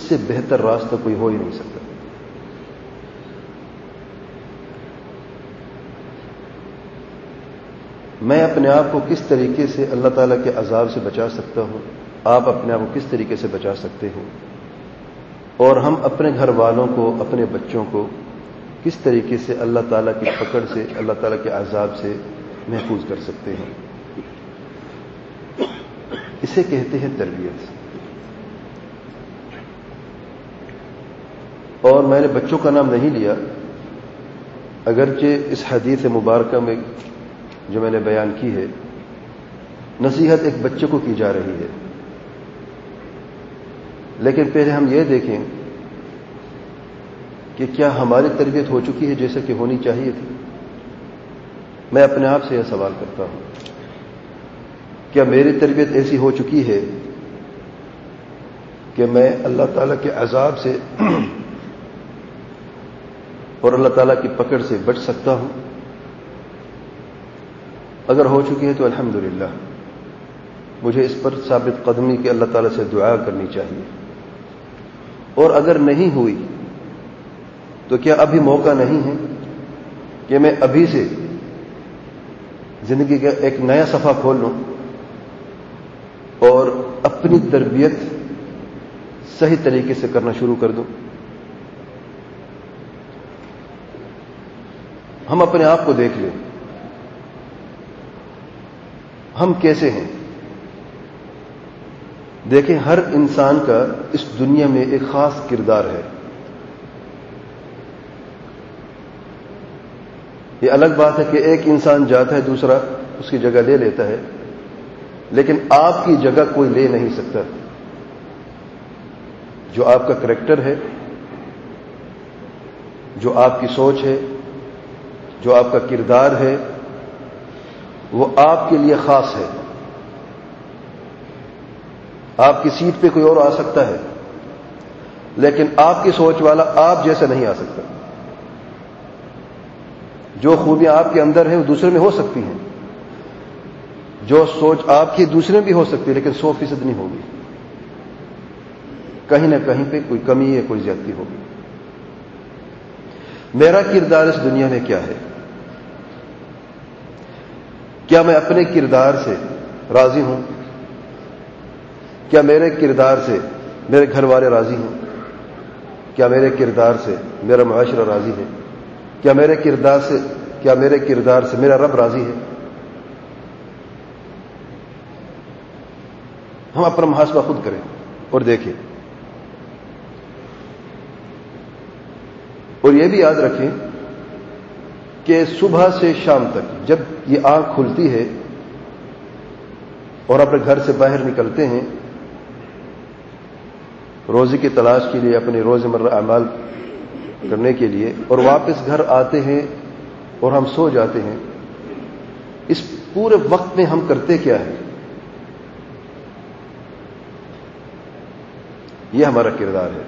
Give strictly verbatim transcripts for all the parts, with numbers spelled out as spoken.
سے بہتر راستہ کوئی ہو ہی نہیں سکتا۔ میں اپنے آپ کو کس طریقے سے اللہ تعالیٰ کے عذاب سے بچا سکتا ہوں، آپ اپنے آپ کو کس طریقے سے بچا سکتے ہیں، اور ہم اپنے گھر والوں کو، اپنے بچوں کو کس طریقے سے اللہ تعالیٰ کی پکڑ سے، اللہ تعالیٰ کے عذاب سے محفوظ کر سکتے ہیں۔ اسے کہتے ہیں تربیت۔ اور میں نے بچوں کا نام نہیں لیا، اگرچہ اس حدیث مبارکہ میں جو میں نے بیان کی ہے، نصیحت ایک بچے کو کی جا رہی ہے، لیکن پہلے ہم یہ دیکھیں کہ کیا ہماری تربیت ہو چکی ہے جیسے کہ ہونی چاہیے تھی؟ میں اپنے آپ سے یہ سوال کرتا ہوں، کیا میری تربیت ایسی ہو چکی ہے کہ میں اللہ تعالیٰ کے عذاب سے اور اللہ تعالیٰ کی پکڑ سے بچ سکتا ہوں؟ اگر ہو چکی ہے تو الحمدللہ، مجھے اس پر ثابت قدمی کہ اللہ تعالیٰ سے دعا کرنی چاہیے، اور اگر نہیں ہوئی تو کیا ابھی موقع نہیں ہے کہ میں ابھی سے زندگی کا ایک نیا صفحہ کھول لوں اور اپنی تربیت صحیح طریقے سے کرنا شروع کر دوں؟ ہم اپنے آپ کو دیکھ لیں، ہم کیسے ہیں؟ دیکھیں، ہر انسان کا اس دنیا میں ایک خاص کردار ہے۔ یہ الگ بات ہے کہ ایک انسان جاتا ہے، دوسرا اس کی جگہ لے لیتا ہے، لیکن آپ کی جگہ کوئی لے نہیں سکتا۔ جو آپ کا کریکٹر ہے، جو آپ کی سوچ ہے، جو آپ کا کردار ہے، وہ آپ کے لیے خاص ہے۔ آپ کی سیٹ پہ کوئی اور آ سکتا ہے، لیکن آپ کی سوچ والا آپ جیسا نہیں آ سکتا۔ جو خوبیاں آپ کے اندر ہیں وہ دوسرے میں ہو سکتی ہیں، جو سوچ آپ کی دوسرے میں بھی ہو سکتی ہے، لیکن سو فیصد نہیں ہوگی۔ کہیں نہ کہیں پہ کوئی کمی ہے، کوئی زیادتی ہوگی۔ میرا کردار اس دنیا میں کیا ہے؟ کیا میں اپنے کردار سے راضی ہوں؟ کیا میرے کردار سے میرے گھر والے راضی ہیں؟ کیا میرے کردار سے میرا معاشرہ راضی ہے؟ کیا میرے کردار سے کیا میرے کردار سے میرا رب راضی ہے؟ ہم اپنا محاسبہ خود کریں اور دیکھیں، اور یہ بھی یاد رکھیں کہ صبح سے شام تک جب یہ آنکھ کھلتی ہے اور اپنے گھر سے باہر نکلتے ہیں روزی کی تلاش کے لیے، اپنے روزمرہ اعمال کرنے کے لیے، اور واپس گھر آتے ہیں اور ہم سو جاتے ہیں، اس پورے وقت میں ہم کرتے کیا ہے؟ یہ ہمارا کردار ہے۔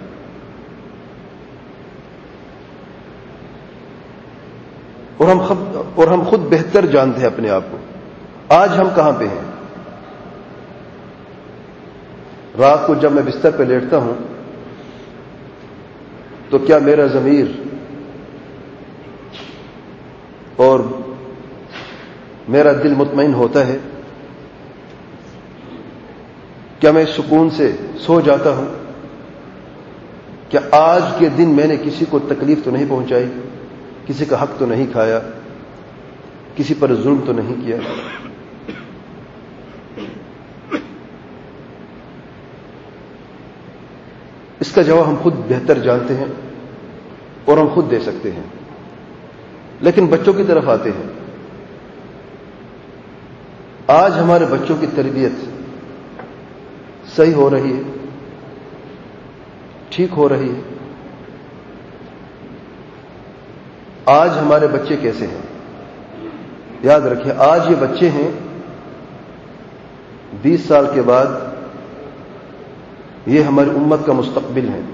اور ہم خود اور ہم خود بہتر جانتے ہیں اپنے آپ کو۔ آج ہم کہاں پہ ہیں؟ رات کو جب میں بستر پہ لیٹتا ہوں تو کیا میرا ضمیر اور میرا دل مطمئن ہوتا ہے؟ کیا میں سکون سے سو جاتا ہوں؟ کیا آج کے دن میں نے کسی کو تکلیف تو نہیں پہنچائی، کسی کا حق تو نہیں کھایا، کسی پر ظلم تو نہیں کیا؟ اس کا جواب ہم خود بہتر جانتے ہیں اور ہم خود دے سکتے ہیں۔ لیکن بچوں کی طرف آتے ہیں۔ آج ہمارے بچوں کی تربیت صحیح ہو رہی ہے، ٹھیک ہو رہی ہے؟ آج ہمارے بچے کیسے ہیں؟ یاد رکھیں، آج یہ بچے ہیں، بیس سال کے بعد یہ ہماری امت کا مستقبل ہے۔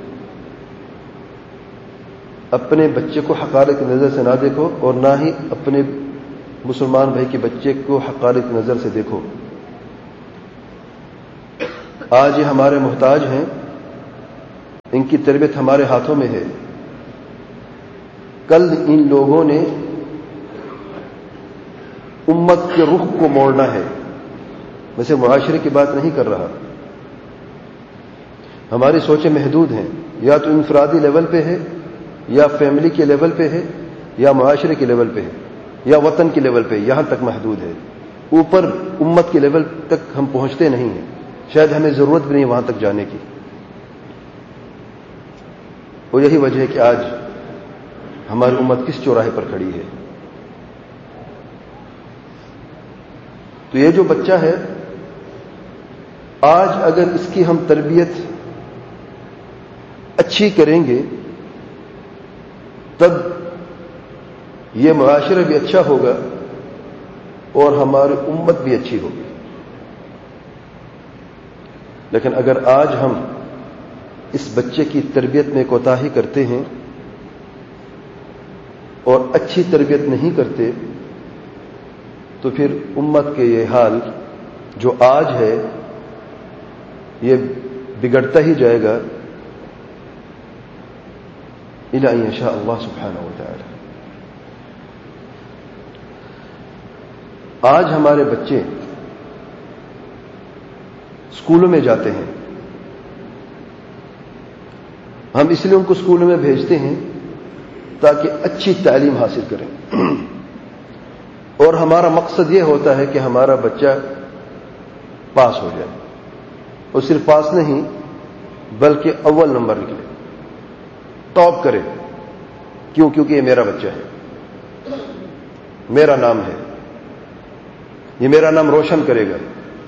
اپنے بچے کو حقارت کی نظر سے نہ دیکھو، اور نہ ہی اپنے مسلمان بھائی کے بچے کو حقارت کی نظر سے دیکھو۔ آج یہ ہمارے محتاج ہیں، ان کی تربیت ہمارے ہاتھوں میں ہے. کل ان لوگوں نے امت کے رخ کو موڑنا ہے. ویسے معاشرے کی بات نہیں کر رہا. ہماری سوچیں محدود ہیں، یا تو انفرادی لیول پہ ہے، یا فیملی کے لیول پہ ہے، یا معاشرے کے لیول پہ ہے، یا وطن کے لیول پہ. یہاں تک محدود ہے. اوپر امت کے لیول تک ہم پہنچتے نہیں ہیں. شاید ہمیں ضرورت بھی نہیں وہاں تک جانے کی. اور یہی وجہ ہے کہ آج ہماری امت کس چوراہے پر کھڑی ہے. تو یہ جو بچہ ہے، آج اگر اس کی ہم تربیت اچھی کریں گے تب یہ معاشرہ بھی اچھا ہوگا اور ہماری امت بھی اچھی ہوگی. لیکن اگر آج ہم اس بچے کی تربیت میں کوتاہی کرتے ہیں اور اچھی تربیت نہیں کرتے تو پھر امت کے یہ حال جو آج ہے یہ بگڑتا ہی جائے گا الی ان یشاء اللہ سبحانہ وتعالی. آج ہمارے بچے اسکولوں میں جاتے ہیں. ہم اس لیے ان کو اسکولوں میں بھیجتے ہیں تاکہ اچھی تعلیم حاصل کریں، اور ہمارا مقصد یہ ہوتا ہے کہ ہمارا بچہ پاس ہو جائے. اور صرف پاس نہیں بلکہ اول نمبر نکلے، ٹاپ کرے. کیوں؟ کیونکہ یہ میرا بچہ ہے، میرا نام ہے، یہ میرا نام روشن کرے گا.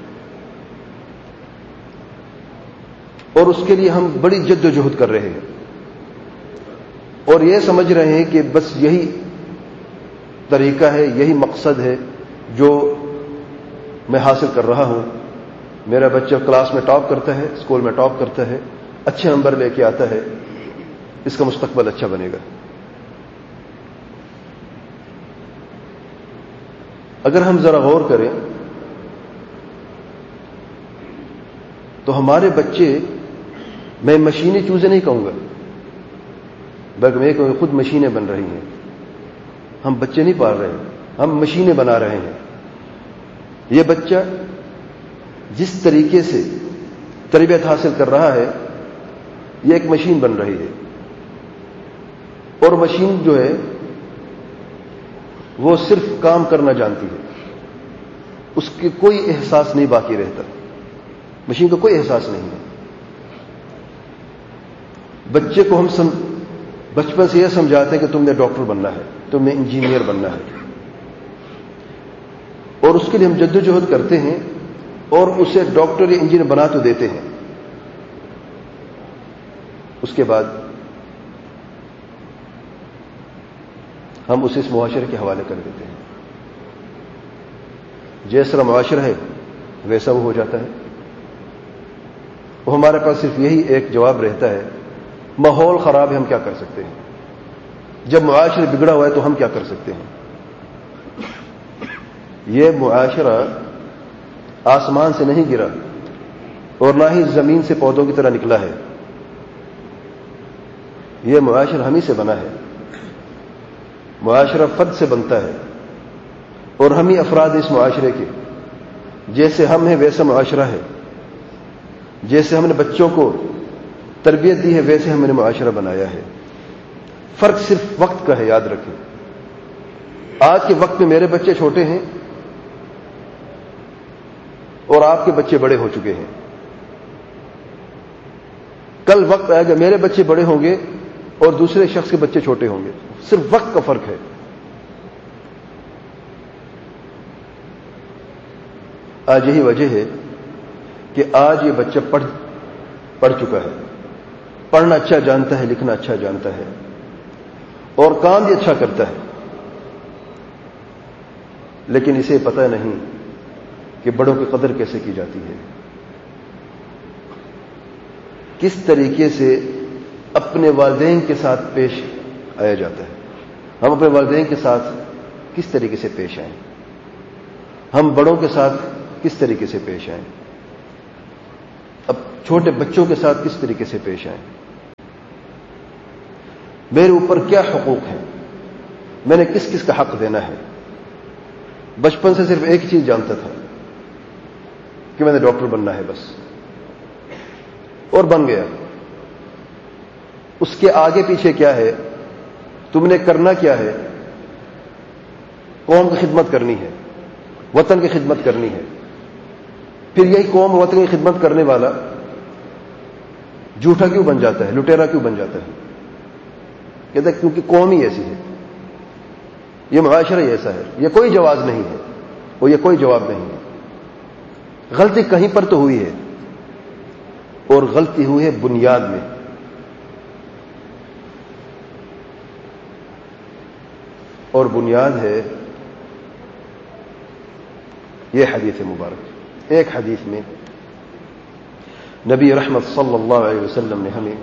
اور اس کے لیے ہم بڑی جد و جہد کر رہے ہیں اور یہ سمجھ رہے ہیں کہ بس یہی طریقہ ہے، یہی مقصد ہے جو میں حاصل کر رہا ہوں. میرا بچہ کلاس میں ٹاپ کرتا ہے، اسکول میں ٹاپ کرتا ہے، اچھے نمبر لے کے آتا ہے، اس کا مستقبل اچھا بنے گا. اگر ہم ذرا غور کریں تو ہمارے بچے، میں مشینیں چوزیں نہیں کہوں گا بلکہ میں کہوں گا خود مشینیں بن رہی ہیں. ہم بچے نہیں پال رہے ہیں، ہم مشینیں بنا رہے ہیں. یہ بچہ جس طریقے سے تربیت حاصل کر رہا ہے یہ ایک مشین بن رہی ہے. اور مشین جو ہے وہ صرف کام کرنا جانتی ہے، اس کے کوئی احساس نہیں باقی رہتا. مشین کو کوئی احساس نہیں ہے. بچے کو ہم سم... بچپن سے یہ سمجھاتے ہیں کہ تم نے ڈاکٹر بننا ہے، تم نے انجینئر بننا ہے، اور اس کے لیے ہم جدوجہد کرتے ہیں اور اسے ڈاکٹر یا انجینئر بنا تو دیتے ہیں. اس کے بعد ہم اسے اس معاشرے کے حوالے کر دیتے ہیں. جیسا معاشرہ ہے ویسا وہ ہو جاتا ہے. وہ ہمارے پاس صرف یہی ایک جواب رہتا ہے، ماحول خراب ہے، ہم کیا کر سکتے ہیں؟ جب معاشرہ بگڑا ہوا ہے تو ہم کیا کر سکتے ہیں؟ یہ معاشرہ آسمان سے نہیں گرا اور نہ ہی زمین سے پودوں کی طرح نکلا ہے. یہ معاشرہ ہم ہی سے بنا ہے. معاشرہ فرد سے بنتا ہے اور ہم ہی افراد اس معاشرے کے. جیسے ہم ہیں ویسا معاشرہ ہے. جیسے ہم نے بچوں کو تربیت دی ہے ویسے ہم نے معاشرہ بنایا ہے. فرق صرف وقت کا ہے، یاد رکھیں. آج کے وقت میں میرے بچے چھوٹے ہیں اور آپ کے بچے بڑے ہو چکے ہیں. کل وقت آئے گا میرے بچے بڑے ہوں گے اور دوسرے شخص کے بچے چھوٹے ہوں گے. صرف وقت کا فرق ہے. آج یہی وجہ ہے کہ آج یہ بچہ پڑھ پڑھ چکا ہے، پڑھنا اچھا جانتا ہے، لکھنا اچھا جانتا ہے اور کام بھی اچھا کرتا ہے. لیکن اسے پتہ نہیں کہ بڑوں کی قدر کیسے کی جاتی ہے، کس طریقے سے اپنے والدین کے ساتھ پیش آیا جاتا ہے. ہم اپنے والدین کے ساتھ کس طریقے سے پیش آئیں، ہم بڑوں کے ساتھ کس طریقے سے پیش آئیں، اب چھوٹے بچوں کے ساتھ کس طریقے سے پیش آئیں. میرے اوپر کیا حقوق ہیں، میں نے کس کس کا حق دینا ہے. بچپن سے صرف ایک ہی چیز جانتا تھا کہ میں نے ڈاکٹر بننا ہے بس، اور بن گیا. اس کے آگے پیچھے کیا ہے، تم نے کرنا کیا ہے؟ قوم کی خدمت کرنی ہے، وطن کی خدمت کرنی ہے. پھر یہی قوم وطن کی خدمت کرنے والا جھوٹا کیوں بن جاتا ہے، لٹیرا کیوں بن جاتا ہے؟ کہتا ہے کیونکہ قوم ہی ایسی ہے، یہ معاشرہ ہی ایسا ہے. یہ کوئی جواز نہیں ہے، وہ یہ کوئی جواب نہیں ہے. غلطی کہیں پر تو ہوئی ہے، اور غلطی ہوئی ہے بنیاد میں. اور بنیاد ہے یہ حدیث مبارک. ایک حدیث میں نبی رحمت صلی اللہ علیہ وسلم نے ہمیں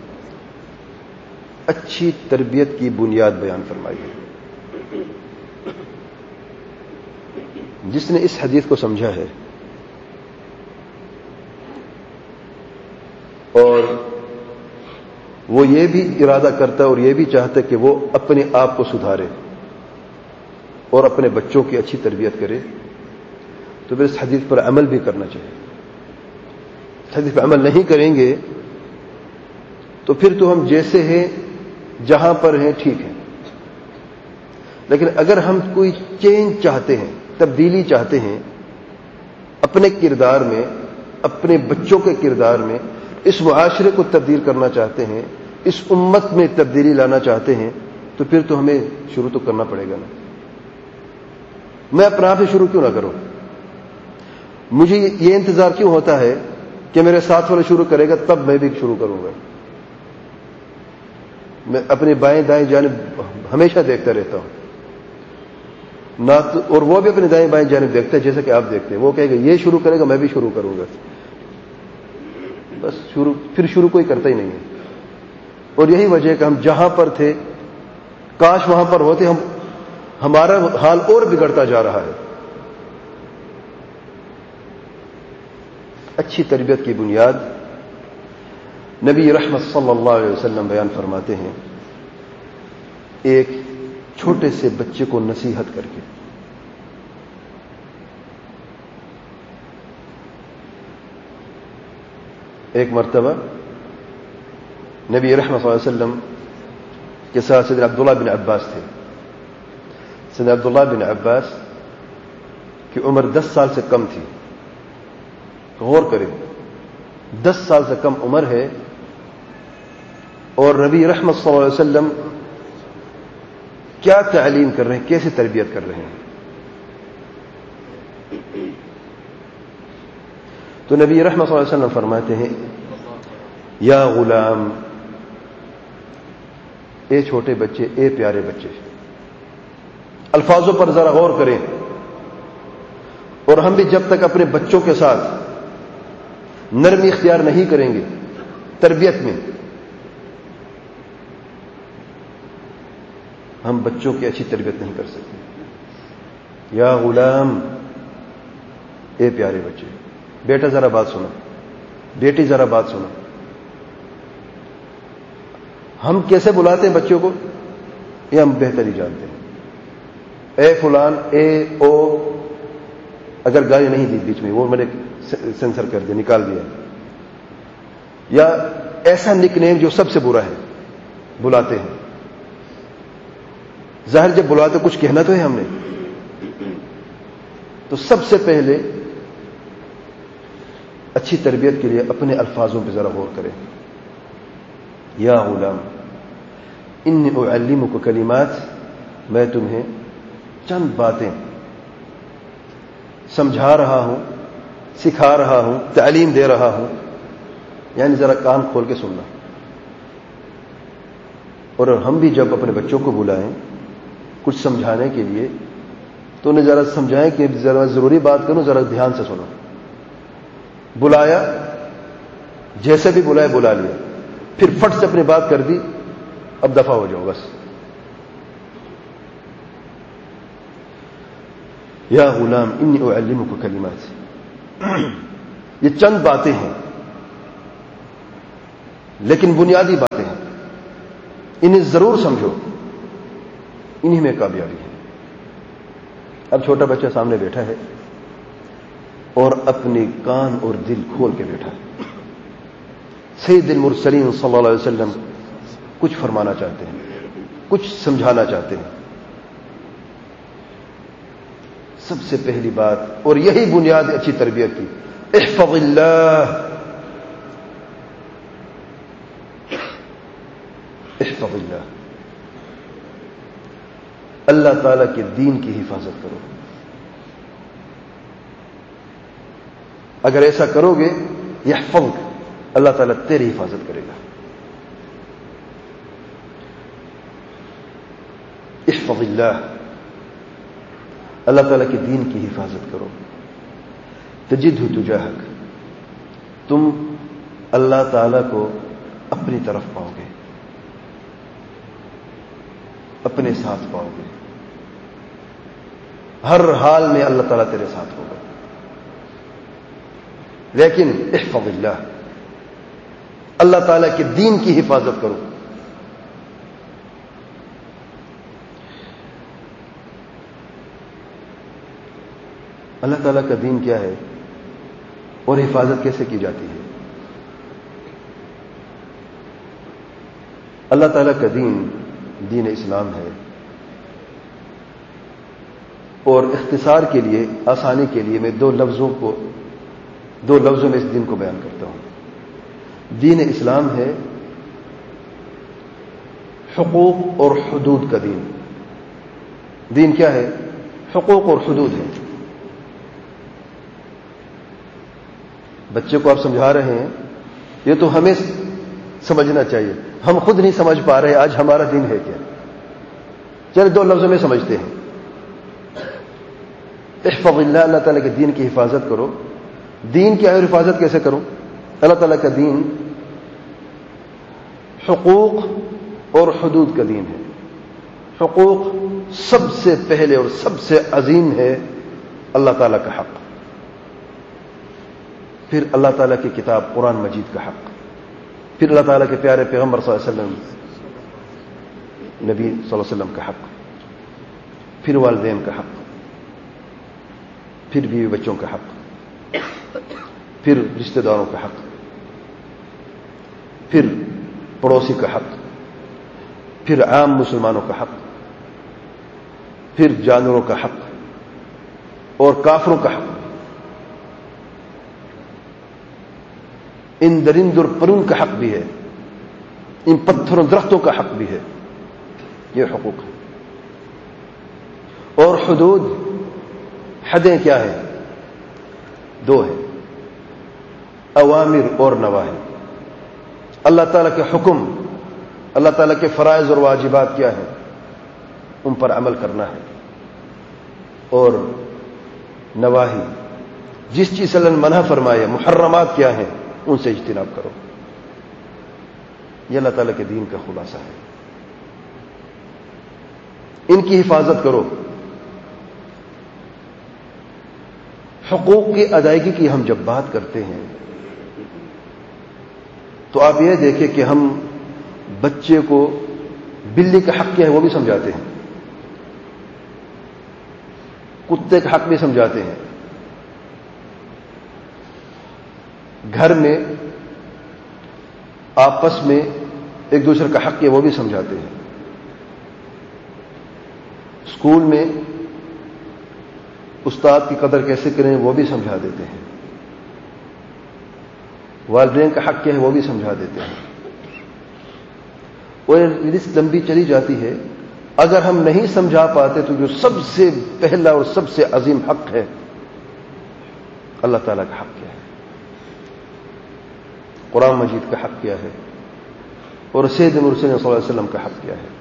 اچھی تربیت کی بنیاد بیان فرمائی ہے. جس نے اس حدیث کو سمجھا ہے اور وہ یہ بھی ارادہ کرتا ہے اور یہ بھی چاہتا ہے کہ وہ اپنے آپ کو سدھارے اور اپنے بچوں کی اچھی تربیت کرے، تو پھر اس حدیث پر عمل بھی کرنا چاہیے. اس حدیث پر عمل نہیں کریں گے تو پھر تو ہم جیسے ہیں جہاں پر ہیں ٹھیک ہے. لیکن اگر ہم کوئی چینج چاہتے ہیں، تبدیلی چاہتے ہیں اپنے کردار میں، اپنے بچوں کے کردار میں، اس معاشرے کو تبدیل کرنا چاہتے ہیں، اس امت میں تبدیلی لانا چاہتے ہیں، تو پھر تو ہمیں شروع تو کرنا پڑے گا نا. میں اپنے آپ سے شروع کیوں نہ کروں؟ مجھے یہ انتظار کیوں ہوتا ہے کہ میرے ساتھ والا شروع کرے گا تب میں بھی شروع کروں گا؟ میں اپنے بائیں دائیں جانب ہمیشہ دیکھتا رہتا ہوں نہ تو، اور وہ بھی اپنے دائیں بائیں جانب دیکھتا ہے جیسا کہ آپ دیکھتے ہیں. وہ کہے گا یہ شروع کرے گا میں بھی شروع کروں گا، بس شروع پھر شروع کوئی کرتا ہی نہیں ہے. اور یہی وجہ ہے کہ ہم جہاں پر تھے کاش وہاں پر ہوتے، ہم ہمارا حال اور بگڑتا جا رہا ہے. اچھی تربیت کی بنیاد نبی رحمت صلی اللہ علیہ وسلم بیان فرماتے ہیں ایک چھوٹے سے بچے کو نصیحت کر کے. ایک مرتبہ نبی رحمت صلی اللہ علیہ وسلم کے ساتھ سیدنا عبداللہ بن عباس تھے. سیدنا عبداللہ بن عباس کی عمر دس سال سے کم تھی. غور کریں، دس سال سے کم عمر ہے اور نبی رحمت صلی اللہ علیہ وسلم کیا تعلیم کر رہے ہیں، کیسے تربیت کر رہے ہیں. تو نبی رحمت صلی اللہ علیہ وسلم فرماتے ہیں یا غلام، اے چھوٹے بچے، اے پیارے بچے. الفاظوں پر ذرا غور کریں. اور ہم بھی جب تک اپنے بچوں کے ساتھ نرمی اختیار نہیں کریں گے تربیت میں، ہم بچوں کی اچھی تربیت نہیں کر سکتے. یا غلام، اے پیارے بچے. بیٹا ذرا بات سنو، بیٹی ذرا بات سنو. ہم کیسے بلاتے ہیں بچوں کو یہ ہم بہتر ہی جانتے ہیں. اے فلان، اے او، اگر گالی نہیں دی بیچ میں وہ میں نے سینسر کر دیا، نکال دیا. یا ایسا نک نیم جو سب سے برا ہے بلاتے ہیں. ظاہر جب بلاتے کچھ کہنا تو ہے ہم نے، تو سب سے پہلے اچھی تربیت کے لیے اپنے الفاظوں پہ ذرا غور کریں. یا غلام انی اعلمک کلمات، میں تمہیں چند باتیں سمجھا رہا ہوں، سکھا رہا ہوں، تعلیم دے رہا ہوں. یعنی ذرا کان کھول کے سننا. اور ہم بھی جب اپنے بچوں کو بلائیں کچھ سمجھانے کے لیے تو انہیں ذرا سمجھائیں کہ ذرا ضروری بات کروں، ذرا دھیان سے سنو. بلایا، جیسے بھی بلایا بلا لیا، پھر فٹ سے اپنی بات کر دی، اب دفع ہو جاؤ بس. یا غلام انی اعلمک کلمات، یہ چند باتیں ہیں لیکن بنیادی باتیں ہیں. انہیں ضرور سمجھو، انہی میں کامیابی ہے۔ اب چھوٹا بچہ سامنے بیٹھا ہے اور اپنے کان اور دل کھول کے بیٹھا ہے۔ سید المرسلین صلی اللہ علیہ وسلم کچھ فرمانا چاہتے ہیں، کچھ سمجھانا چاہتے ہیں۔ سب سے پہلی بات، اور یہی بنیاد اچھی تربیت کی، احفظ اللہ، احفظ اللہ، اللہ تعالی کے دین کی حفاظت کرو۔ اگر ایسا کرو گے یحفظک، اللہ تعالیٰ تیری حفاظت کرے گا۔ احفظ اللہ، اللہ تعالیٰ کے دین کی حفاظت کرو۔ تجدہ تجاہک، تم اللہ تعالیٰ کو اپنی طرف پاؤ گے، اپنے ساتھ پاؤ گے، ہر حال میں اللہ تعالیٰ تیرے ساتھ ہوگا۔ لیکن احفظ اللہ، اللہ تعالیٰ کے دین کی حفاظت کرو۔ اللہ تعالیٰ کا دین کیا ہے اور حفاظت کیسے کی جاتی ہے؟ اللہ تعالیٰ کا دین دین اسلام ہے، اور اختصار کے لیے، آسانی کے لیے میں دو لفظوں کو دو لفظوں میں اس دین کو بیان کرتا ہوں۔ دین اسلام ہے حقوق اور حدود کا دین۔ دین کیا ہے؟ حقوق اور حدود ہے۔ بچے کو آپ سمجھا رہے ہیں، یہ تو ہمیں سمجھنا چاہیے، ہم خود نہیں سمجھ پا رہے آج ہمارا دین ہے کیا۔ چلے دو لفظوں میں سمجھتے ہیں۔ احفظ اللہ، اللہ تعالیٰ کے دین کی حفاظت کرو۔ دین کی اور حفاظت کیسے کروں؟ اللہ تعالیٰ کا دین حقوق اور حدود کا دین ہے۔ حقوق سب سے پہلے اور سب سے عظیم ہے اللہ تعالیٰ کا حق، پھر اللہ تعالیٰ کی کتاب قرآن مجید کا حق، پھر اللہ تعالیٰ کے پیارے پیغمبر صلی اللہ علیہ وسلم نبی صلی اللہ علیہ وسلم کا حق، پھر والدین کا حق، پھر بیوی بچوں کا حق، پھر رشتہ داروں کا حق، پھر پڑوسی کا حق، پھر عام مسلمانوں کا حق، پھر جانوروں کا حق اور کافروں کا حق، ان درند اور پرند کا حق بھی ہے، ان پتھروں درختوں کا حق بھی ہے۔ یہ حقوق ہے۔ اور حدود، حدیں کیا ہیں؟ دو ہیں، اوامر اور نواہی۔ اللہ تعالیٰ کے حکم، اللہ تعالیٰ کے فرائض اور واجبات کیا ہیں؟ ان پر عمل کرنا ہے۔ اور نواہی، جس چیز سے اللہ نے منع فرمایا، محرمات کیا ہیں؟ ان سے اجتناب کرو۔ یہ اللہ تعالیٰ کے دین کا خلاصہ ہے۔ ان کی حفاظت کرو۔ حقوق کی ادائیگی کی ہم جب بات کرتے ہیں تو آپ یہ دیکھیں کہ ہم بچے کو بلی کا حق کیا ہے وہ بھی سمجھاتے ہیں، کتے کا حق بھی سمجھاتے ہیں، گھر میں آپس میں ایک دوسرے کا حق ہے وہ بھی سمجھاتے ہیں، اسکول میں استاد کی قدر کیسے کریں وہ بھی سمجھا دیتے ہیں، والدین کا حق کیا ہے وہ بھی سمجھا دیتے ہیں۔ اور لسٹ لمبی چلی جاتی ہے۔ اگر ہم نہیں سمجھا پاتے تو جو سب سے پہلا اور سب سے عظیم حق ہے، اللہ تعالیٰ کا حق کیا ہے، قرآن مجید کا حق کیا ہے، اور سید مرسل صلی اللہ علیہ وسلم کا حق کیا ہے۔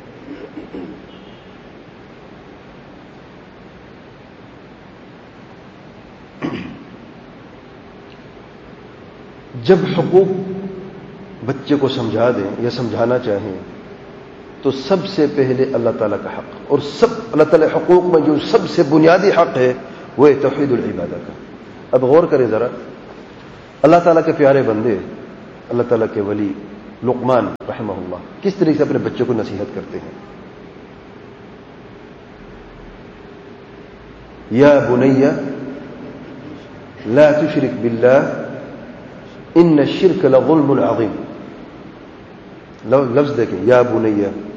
جب حقوق بچے کو سمجھا دیں یا سمجھانا چاہیں تو سب سے پہلے اللہ تعالیٰ کا حق، اور سب اللہ تعالیٰ حقوق میں جو سب سے بنیادی حق ہے وہ ہے توحید العبادہ کا۔ اب غور کریں ذرا، اللہ تعالیٰ کے پیارے بندے، اللہ تعالیٰ کے ولی لقمان رحمہ اللہ کس طریقے سے اپنے بچوں کو نصیحت کرتے ہیں. یا بنی لا تشرک باللہ ان الشرک لظلم عظیم. لفظ دیکھیں، یا بنی.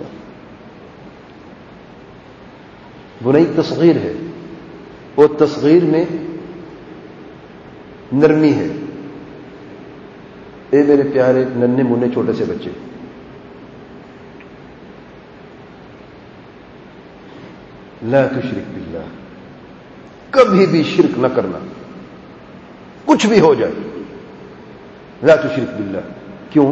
بنی تصغیر ہے، اور تصغیر میں نرمی ہے. اے میرے پیارے ننھے منھے چھوٹے سے بچے، لا تشرک باللہ، کبھی بھی شرک نہ کرنا، کچھ بھی ہو جائے. لا تشرک باللہ. کیوں؟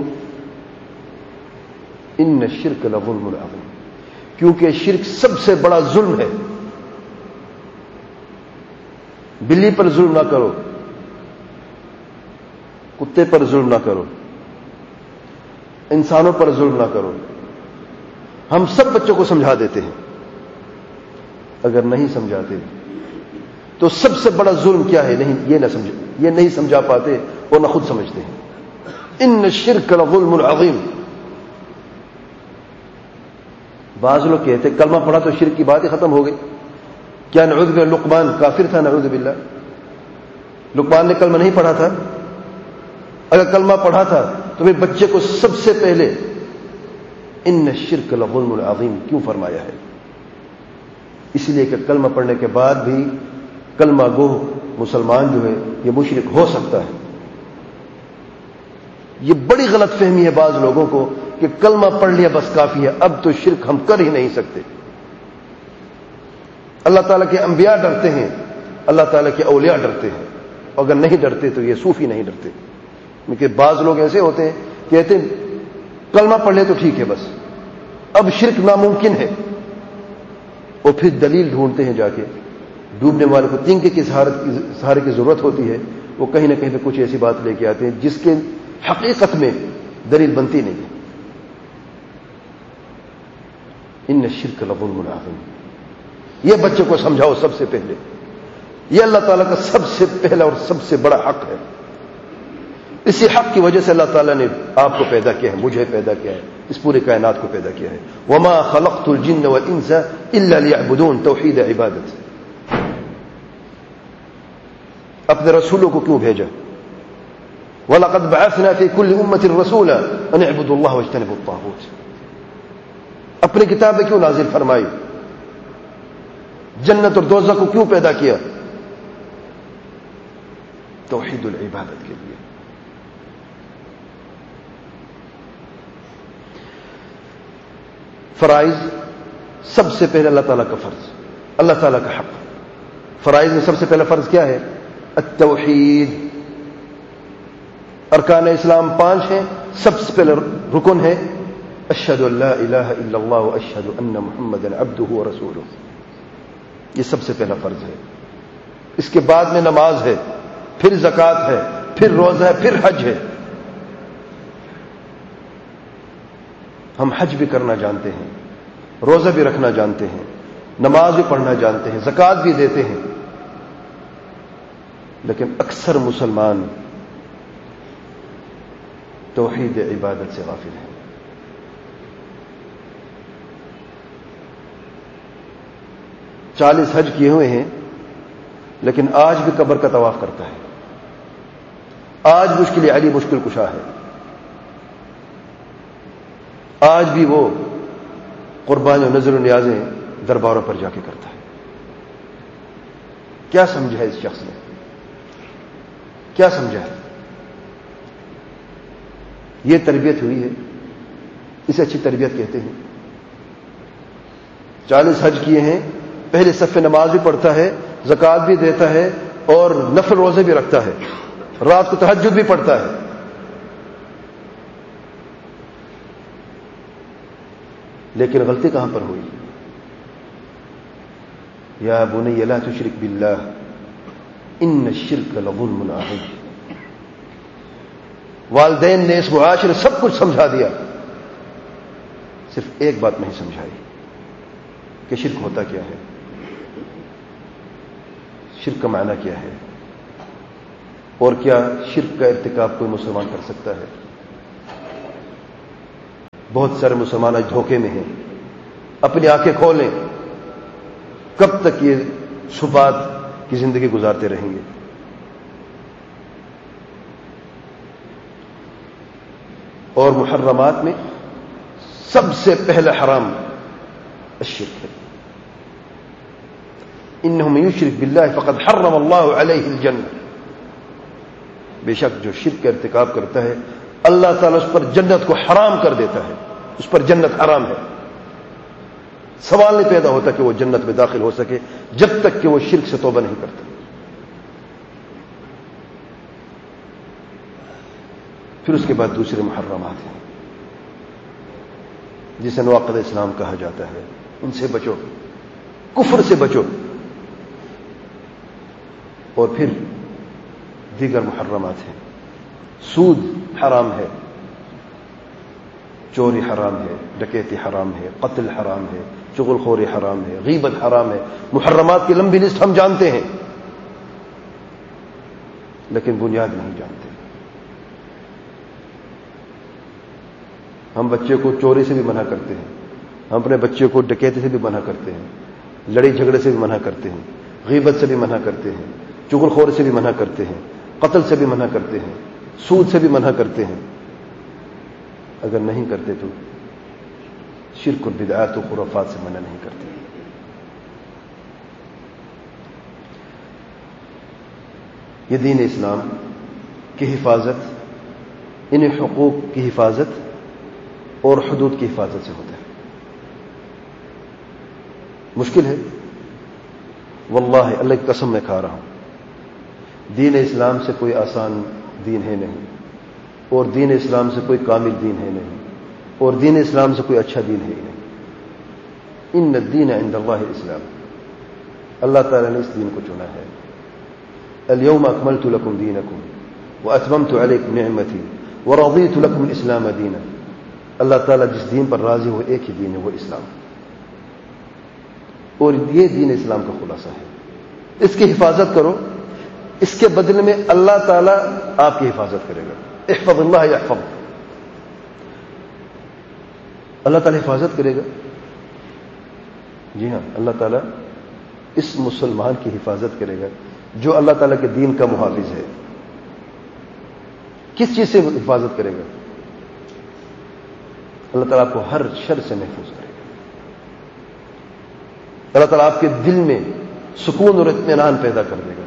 ان الشرک لظلم عظیم، کیونکہ شرک سب سے بڑا ظلم ہے. بلی پر ظلم نہ کرو، کتے پر ظلم نہ کرو، انسانوں پر ظلم نہ کرو. ہم سب بچوں کو سمجھا دیتے ہیں، اگر نہیں سمجھاتے تو سب سے بڑا ظلم کیا ہے نہیں یہ نہ سمجھ یہ نہیں سمجھا پاتے اور نہ خود سمجھتے ہیں. ان الشرک لظلم عظیم. بعض لوگ کہتے کلمہ پڑھا تو شرک کی بات ہی ختم ہو گئی. کیا نعوذ باللہ لقمان کافر تھا؟ نعوذ باللہ. لقمان نے کلمہ نہیں پڑھا تھا؟ اگر کلمہ پڑھا تھا تو میرے بچے کو سب سے پہلے ان الشرک لظلم عظیم کیوں فرمایا ہے؟ اس لیے کہ کلمہ پڑھنے کے بعد بھی کلمہ گو مسلمان جو ہے یہ مشرک ہو سکتا ہے. یہ بڑی غلط فہمی ہے بعض لوگوں کو کہ کلمہ پڑھ لیا بس کافی ہے، اب تو شرک ہم کر ہی نہیں سکتے. اللہ تعالیٰ کے انبیاء ڈرتے ہیں، اللہ تعالیٰ کے اولیاء ڈرتے ہیں. اگر نہیں ڈرتے تو یہ صوفی نہیں ڈرتے. کیونکہ بعض لوگ ایسے ہوتے ہیں کہتے ہیں کلمہ پڑھ لے تو ٹھیک ہے، بس اب شرک ناممکن ہے، اور پھر دلیل ڈھونڈتے ہیں. جا کے ڈوبنے والے کو تینکے کی سہارے کی ضرورت ہوتی ہے، وہ کہیں نہ کہیں پہ کچھ ایسی بات لے کے آتے ہیں جس کے حقیقت میں دلیل بنتی نہیں ہے. ان الشرک لظلم عظیم. یہ بچوں کو سمجھاؤ سب سے پہلے. یہ اللہ تعالیٰ کا سب سے پہلا اور سب سے بڑا حق ہے. اسی حق کی وجہ سے اللہ تعالیٰ نے آپ کو پیدا کیا ہے، مجھے پیدا کیا ہے، اس پورے کائنات کو پیدا کیا ہے. وما خلقت الجن والانس الا ليعبدون. توحید عبادت. اپنے رسولوں کو کیوں بھیجا؟ وَلَقَدْ بَعَثْنَا فِي كُلِّ أُمَّةٍ رَسُولًا أَنِ اعْبُدُوا اللَّهَ وَاجْتَنِبُوا الطَّاغُوتَ. اپنی کتابیں کیوں نازل فرمائی؟ جنت اور دوزخ کو کیوں پیدا کیا؟ توحید العبادت کے لیے. فرائض سب سے پہلے اللہ تعالیٰ کا فرض، اللہ تعالیٰ کا حق. فرائض میں سب سے پہلا فرض کیا ہے؟ التوحید. ارکان اسلام پانچ ہیں. سب سے پہلے رکن ہے اشہد ان لا الہ الا اللہ واشہد ان محمدا عبدہ ورسولہ. یہ سب سے پہلا فرض ہے. اس کے بعد میں نماز ہے، پھر زکوٰۃ ہے، پھر روزہ ہے، پھر حج ہے. ہم حج بھی کرنا جانتے ہیں، روزہ بھی رکھنا جانتے ہیں، نماز بھی پڑھنا جانتے ہیں، زکوٰۃ بھی دیتے ہیں، لیکن اکثر مسلمان توحید عبادت سے غافل ہیں. چالیس حج کیے ہوئے ہیں لیکن آج بھی قبر کا طواف کرتا ہے. آج بھی اس کے لیے علی مشکل کشا ہے. آج بھی وہ قربانی و نذر و نیازیں درباروں پر جا کے کرتا ہے. کیا سمجھا ہے اس شخص نے؟ کیا سمجھا ہے؟ یہ تربیت ہوئی ہے، اسے اچھی تربیت کہتے ہیں. چالیس حج کیے ہیں، پہلے صف نماز بھی پڑھتا ہے، زکوٰۃ بھی دیتا ہے، اور نفل روزے بھی رکھتا ہے، رات کو تہجد بھی پڑھتا ہے. لیکن غلطی کہاں پر ہوئی؟ یا بنی لا تشرک باللہ ان الشرک لظلم عظیم. والدین نے اس معاشرے سب کچھ سمجھا دیا، صرف ایک بات نہیں سمجھائی کہ شرک ہوتا کیا ہے، شرک کا معنی کیا ہے، اور کیا شرک کا ارتکاب کوئی مسلمان کر سکتا ہے. بہت سارے مسلمان آج دھوکے میں ہیں. اپنی آنکھیں کھولیں. کب تک یہ شبہات کی زندگی گزارتے رہیں گے؟ اور محرمات میں سب سے پہلا حرام الشرک ہے. انه من يشرك بالله فقد حرم الله عليه الجنہ. بے شک جو شرک کا ارتکاب کرتا ہے اللہ تعالیٰ اس پر جنت کو حرام کر دیتا ہے. اس پر جنت حرام ہے. سوال نہیں پیدا ہوتا کہ وہ جنت میں داخل ہو سکے جب تک کہ وہ شرک سے توبہ نہیں کرتا. پھر اس کے بعد دوسرے محرمات ہیں جسے نواقض اسلام کہا جاتا ہے. ان سے بچو, کفر سے بچو. اور پھر دیگر محرمات ہیں. سود حرام ہے, چوری حرام ہے, ڈکیتی حرام ہے, قتل حرام ہے, چغل خوری حرام ہے, غیبت حرام ہے. محرمات کی لمبی لسٹ ہم جانتے ہیں لیکن بنیاد نہیں جانتے. ہم بچے کو چوری سے بھی منع کرتے ہیں, ہم اپنے بچے کو ڈکیتی سے بھی منع کرتے ہیں, لڑائی جھگڑے سے بھی منع کرتے ہیں, غیبت سے بھی منع کرتے ہیں, چغل خور سے بھی منع کرتے ہیں, قتل سے بھی منع کرتے ہیں, سود سے بھی منع کرتے ہیں. اگر نہیں کرتے تو شرک اور بدعات و خرافات سے منع نہیں کرتے. یہ دین اسلام کی حفاظت, ان حقوق کی حفاظت اور حدود کی حفاظت سے ہوتا ہے. مشکل ہے واللہ, اللہ کی قسم میں کھا رہا ہوں, دین اسلام سے کوئی آسان دین ہے نہیں, اور دین اسلام سے کوئی کامل دین ہے نہیں, اور دین اسلام سے کوئی اچھا دین ہے ہی نہیں. ان الدین عند اللہ الاسلام. اللہ تعالیٰ نے اس دین کو چنا ہے. الیوم اکملت لکم دینکم واتممت علیکم نعمتی ورضیت لکم الاسلام دینا. اللہ تعالیٰ جس دین پر راضی ہو ایک ہی دین ہے, وہ اسلام. اور یہ دین اسلام کا خلاصہ ہے. اس کی حفاظت کرو, اس کے بدلے میں اللہ تعالیٰ آپ کی حفاظت کرے گا. احفظ اللہ یحفظ. اللہ تعالیٰ حفاظت کرے گا. جی ہاں, اللہ تعالیٰ اس مسلمان کی حفاظت کرے گا جو اللہ تعالیٰ کے دین کا محافظ ہے. کس چیز سے حفاظت کرے گا؟ اللہ تعالیٰ آپ کو ہر شر سے محفوظ کرے گا. اللہ تعالیٰ آپ کے دل میں سکون اور اطمینان پیدا کر دے گا.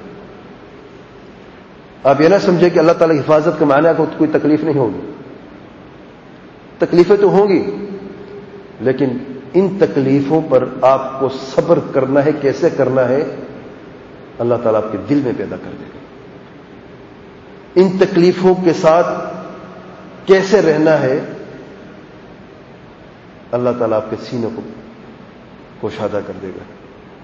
آپ یہ نہ سمجھے کہ اللہ تعالیٰ کی حفاظت کا معنی کو کوئی تکلیف نہیں ہوگی. تکلیفیں تو ہوں گی, لیکن ان تکلیفوں پر آپ کو صبر کرنا ہے. کیسے کرنا ہے اللہ تعالیٰ آپ کے دل میں پیدا کر دے گا. ان تکلیفوں کے ساتھ کیسے رہنا ہے اللہ تعالیٰ آپ کے سینے کو کوشادہ کر دے گا.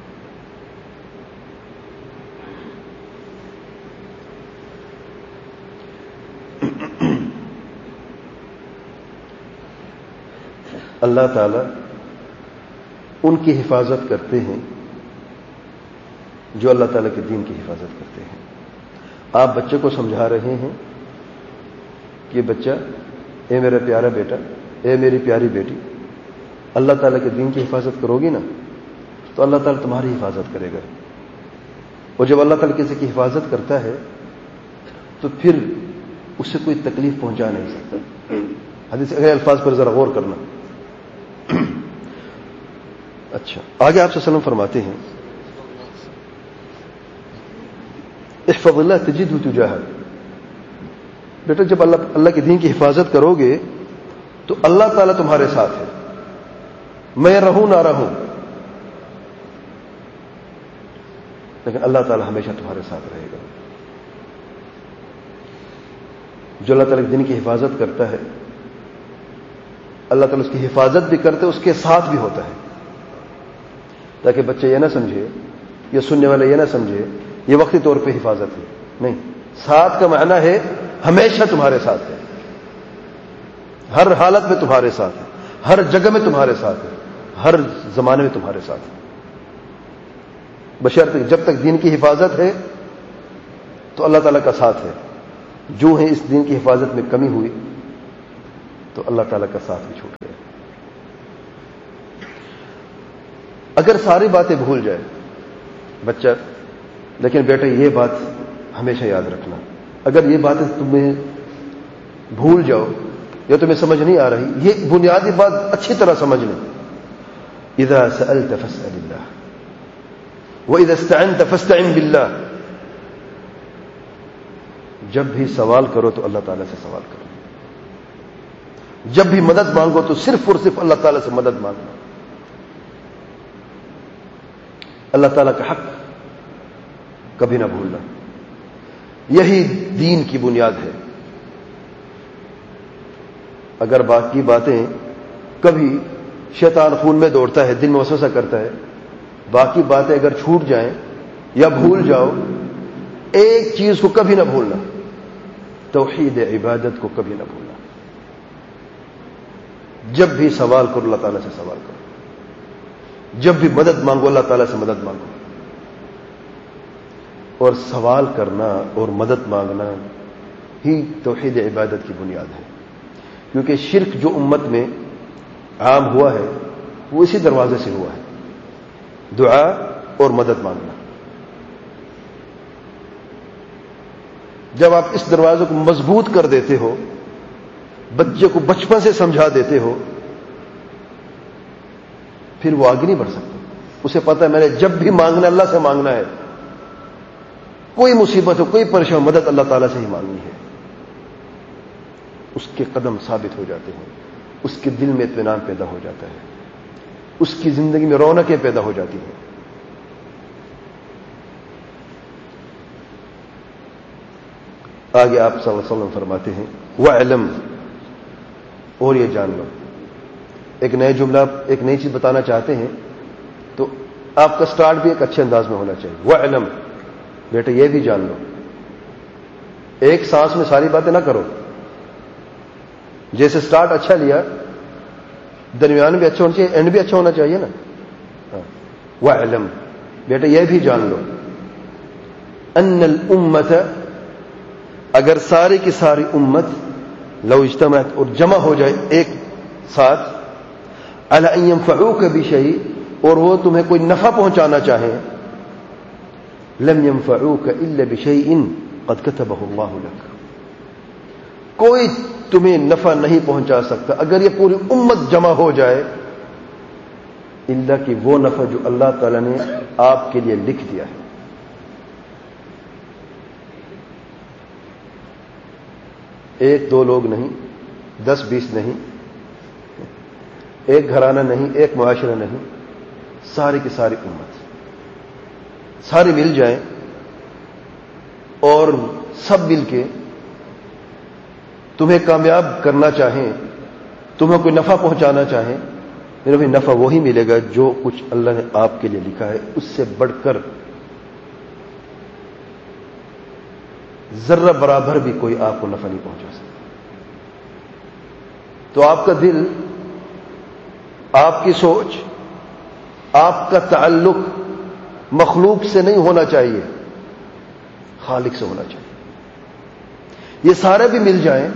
اللہ تعالیٰ ان کی حفاظت کرتے ہیں جو اللہ تعالیٰ کے دین کی حفاظت کرتے ہیں. آپ بچے کو سمجھا رہے ہیں کہ بچہ, اے میرا پیارا بیٹا, اے میری پیاری بیٹی, اللہ تعالیٰ کے دین کی حفاظت کرو گی نا تو اللہ تعالیٰ تمہاری حفاظت کرے گا. اور جب اللہ تعالیٰ کسی کی حفاظت کرتا ہے تو پھر اسے کوئی تکلیف پہنچا نہیں سکتا. حدیث اگلے الفاظ پر ذرا غور کرنا. اچھا, آگے آپ صلی اللہ علیہ وسلم فرماتے ہیں احفظ اللہ تجدہ تجاہک. بیٹا جب اللہ اللہ کے دین کی حفاظت کرو گے تو اللہ تعالیٰ تمہارے ساتھ ہے. میں رہوں نہ رہوں لیکن اللہ تعالیٰ ہمیشہ تمہارے ساتھ رہے گا. جو اللہ تعالیٰ کے دین کی حفاظت کرتا ہے اللہ تعالیٰ اس کی حفاظت بھی کرتے, اس کے ساتھ بھی ہوتا ہے. تاکہ بچے یہ نہ سمجھے یا سننے والے یہ نہ سمجھے یہ وقتی طور پہ حفاظت ہے. نہیں, ساتھ کا معنی ہے ہمیشہ تمہارے ساتھ ہے, ہر حالت میں تمہارے ساتھ ہے, ہر جگہ میں تمہارے ساتھ ہے, ہر زمانے میں تمہارے ساتھ ہے. بشرط جب تک دین کی حفاظت ہے تو اللہ تعالیٰ کا ساتھ ہے. جو ہے اس دین کی حفاظت میں کمی ہوئی تو اللہ تعالیٰ کا ساتھ بھی چھوٹ گیا. اگر ساری باتیں بھول جائے بچہ، لیکن بیٹا یہ بات ہمیشہ یاد رکھنا، اگر یہ باتیں تمہیں بھول جاؤ یا تمہیں سمجھ نہیں آ رہی، یہ بنیادی بات اچھی طرح سمجھ لیں، اذا سألت فاسأل اللہ واذا استعنت فاستعن باللہ، جب بھی سوال کرو تو اللہ تعالیٰ سے سوال کرو، جب بھی مدد مانگو تو صرف اور صرف اللہ تعالیٰ سے مدد مانگو، اللہ تعالیٰ کا حق کبھی نہ بھولنا، یہی دین کی بنیاد ہے۔ اگر باقی باتیں کبھی شیطان خون میں دوڑتا ہے، دل میں وسوسہ کرتا ہے، باقی باتیں اگر چھوٹ جائیں یا بھول جاؤ، ایک چیز کو کبھی نہ بھولنا، توحید عبادت کو کبھی نہ بھولنا۔ جب بھی سوال کرو اللہ تعالیٰ سے سوال کرو، جب بھی مدد مانگو اللہ تعالیٰ سے مدد مانگو، اور سوال کرنا اور مدد مانگنا ہی توحید عبادت کی بنیاد ہے، کیونکہ شرک جو امت میں عام ہوا ہے وہ اسی دروازے سے ہوا ہے، دعا اور مدد مانگنا۔ جب آپ اس دروازے کو مضبوط کر دیتے ہو، بچے کو بچپن سے سمجھا دیتے ہو، پھر وہ آگے نہیں بڑھ سکتا، اسے پتہ ہے میں نے جب بھی مانگنا اللہ سے مانگنا ہے، کوئی مصیبت ہو کوئی پریشان مدد اللہ تعالیٰ سے ہی مانگنی ہے، اس کے قدم ثابت ہو جاتے ہیں، اس کے دل میں اطمینان پیدا ہو جاتا ہے، اس کی زندگی میں رونقیں پیدا ہو جاتی ہیں۔ آگے آپ صلی اللہ علیہ وسلم فرماتے ہیں وَاعْلَمْ، اور یہ جان لو، ایک نئے جملہ ایک نئی چیز بتانا چاہتے ہیں تو آپ کا سٹارٹ بھی ایک اچھے انداز میں ہونا چاہیے۔ وَاعْلَمْ، بیٹا یہ بھی جان لو، ایک سانس میں ساری باتیں نہ کرو، جیسے سٹارٹ اچھا لیا، درمیان بھی اچھا ہونا چاہیے، اینڈ بھی اچھا ہونا چاہیے نا۔ وَاعْلَمْ، بیٹا یہ بھی جان لو، ان الامت، اگر ساری کی ساری امت لو اجتمعت، اور جمع ہو جائے ایک ساتھ، علی ان ينفعوک بشیء، اور وہ تمہیں کوئی نفع پہنچانا چاہیں، لم ينفعوک الا بشیء قد كتبه اللہ لک، کوئی تمہیں نفع نہیں پہنچا سکتا اگر یہ پوری امت جمع ہو جائے، الا کہ وہ نفع جو اللہ تعالی نے آپ کے لیے لکھ دیا ہے۔ ایک دو لوگ نہیں، دس بیس نہیں، ایک گھرانہ نہیں، ایک معاشرہ نہیں، ساری کی ساری امت، سارے مل جائیں اور سب مل کے تمہیں کامیاب کرنا چاہیں، تمہیں کوئی نفع پہنچانا چاہیں، میرا بھی نفع وہی ملے گا جو کچھ اللہ نے آپ کے لیے لکھا ہے، اس سے بڑھ کر ذرہ برابر بھی کوئی آپ کو نفع نہیں پہنچا سکتا۔ تو آپ کا دل، آپ کی سوچ، آپ کا تعلق مخلوق سے نہیں ہونا چاہیے، خالق سے ہونا چاہیے۔ یہ سارے بھی مل جائیں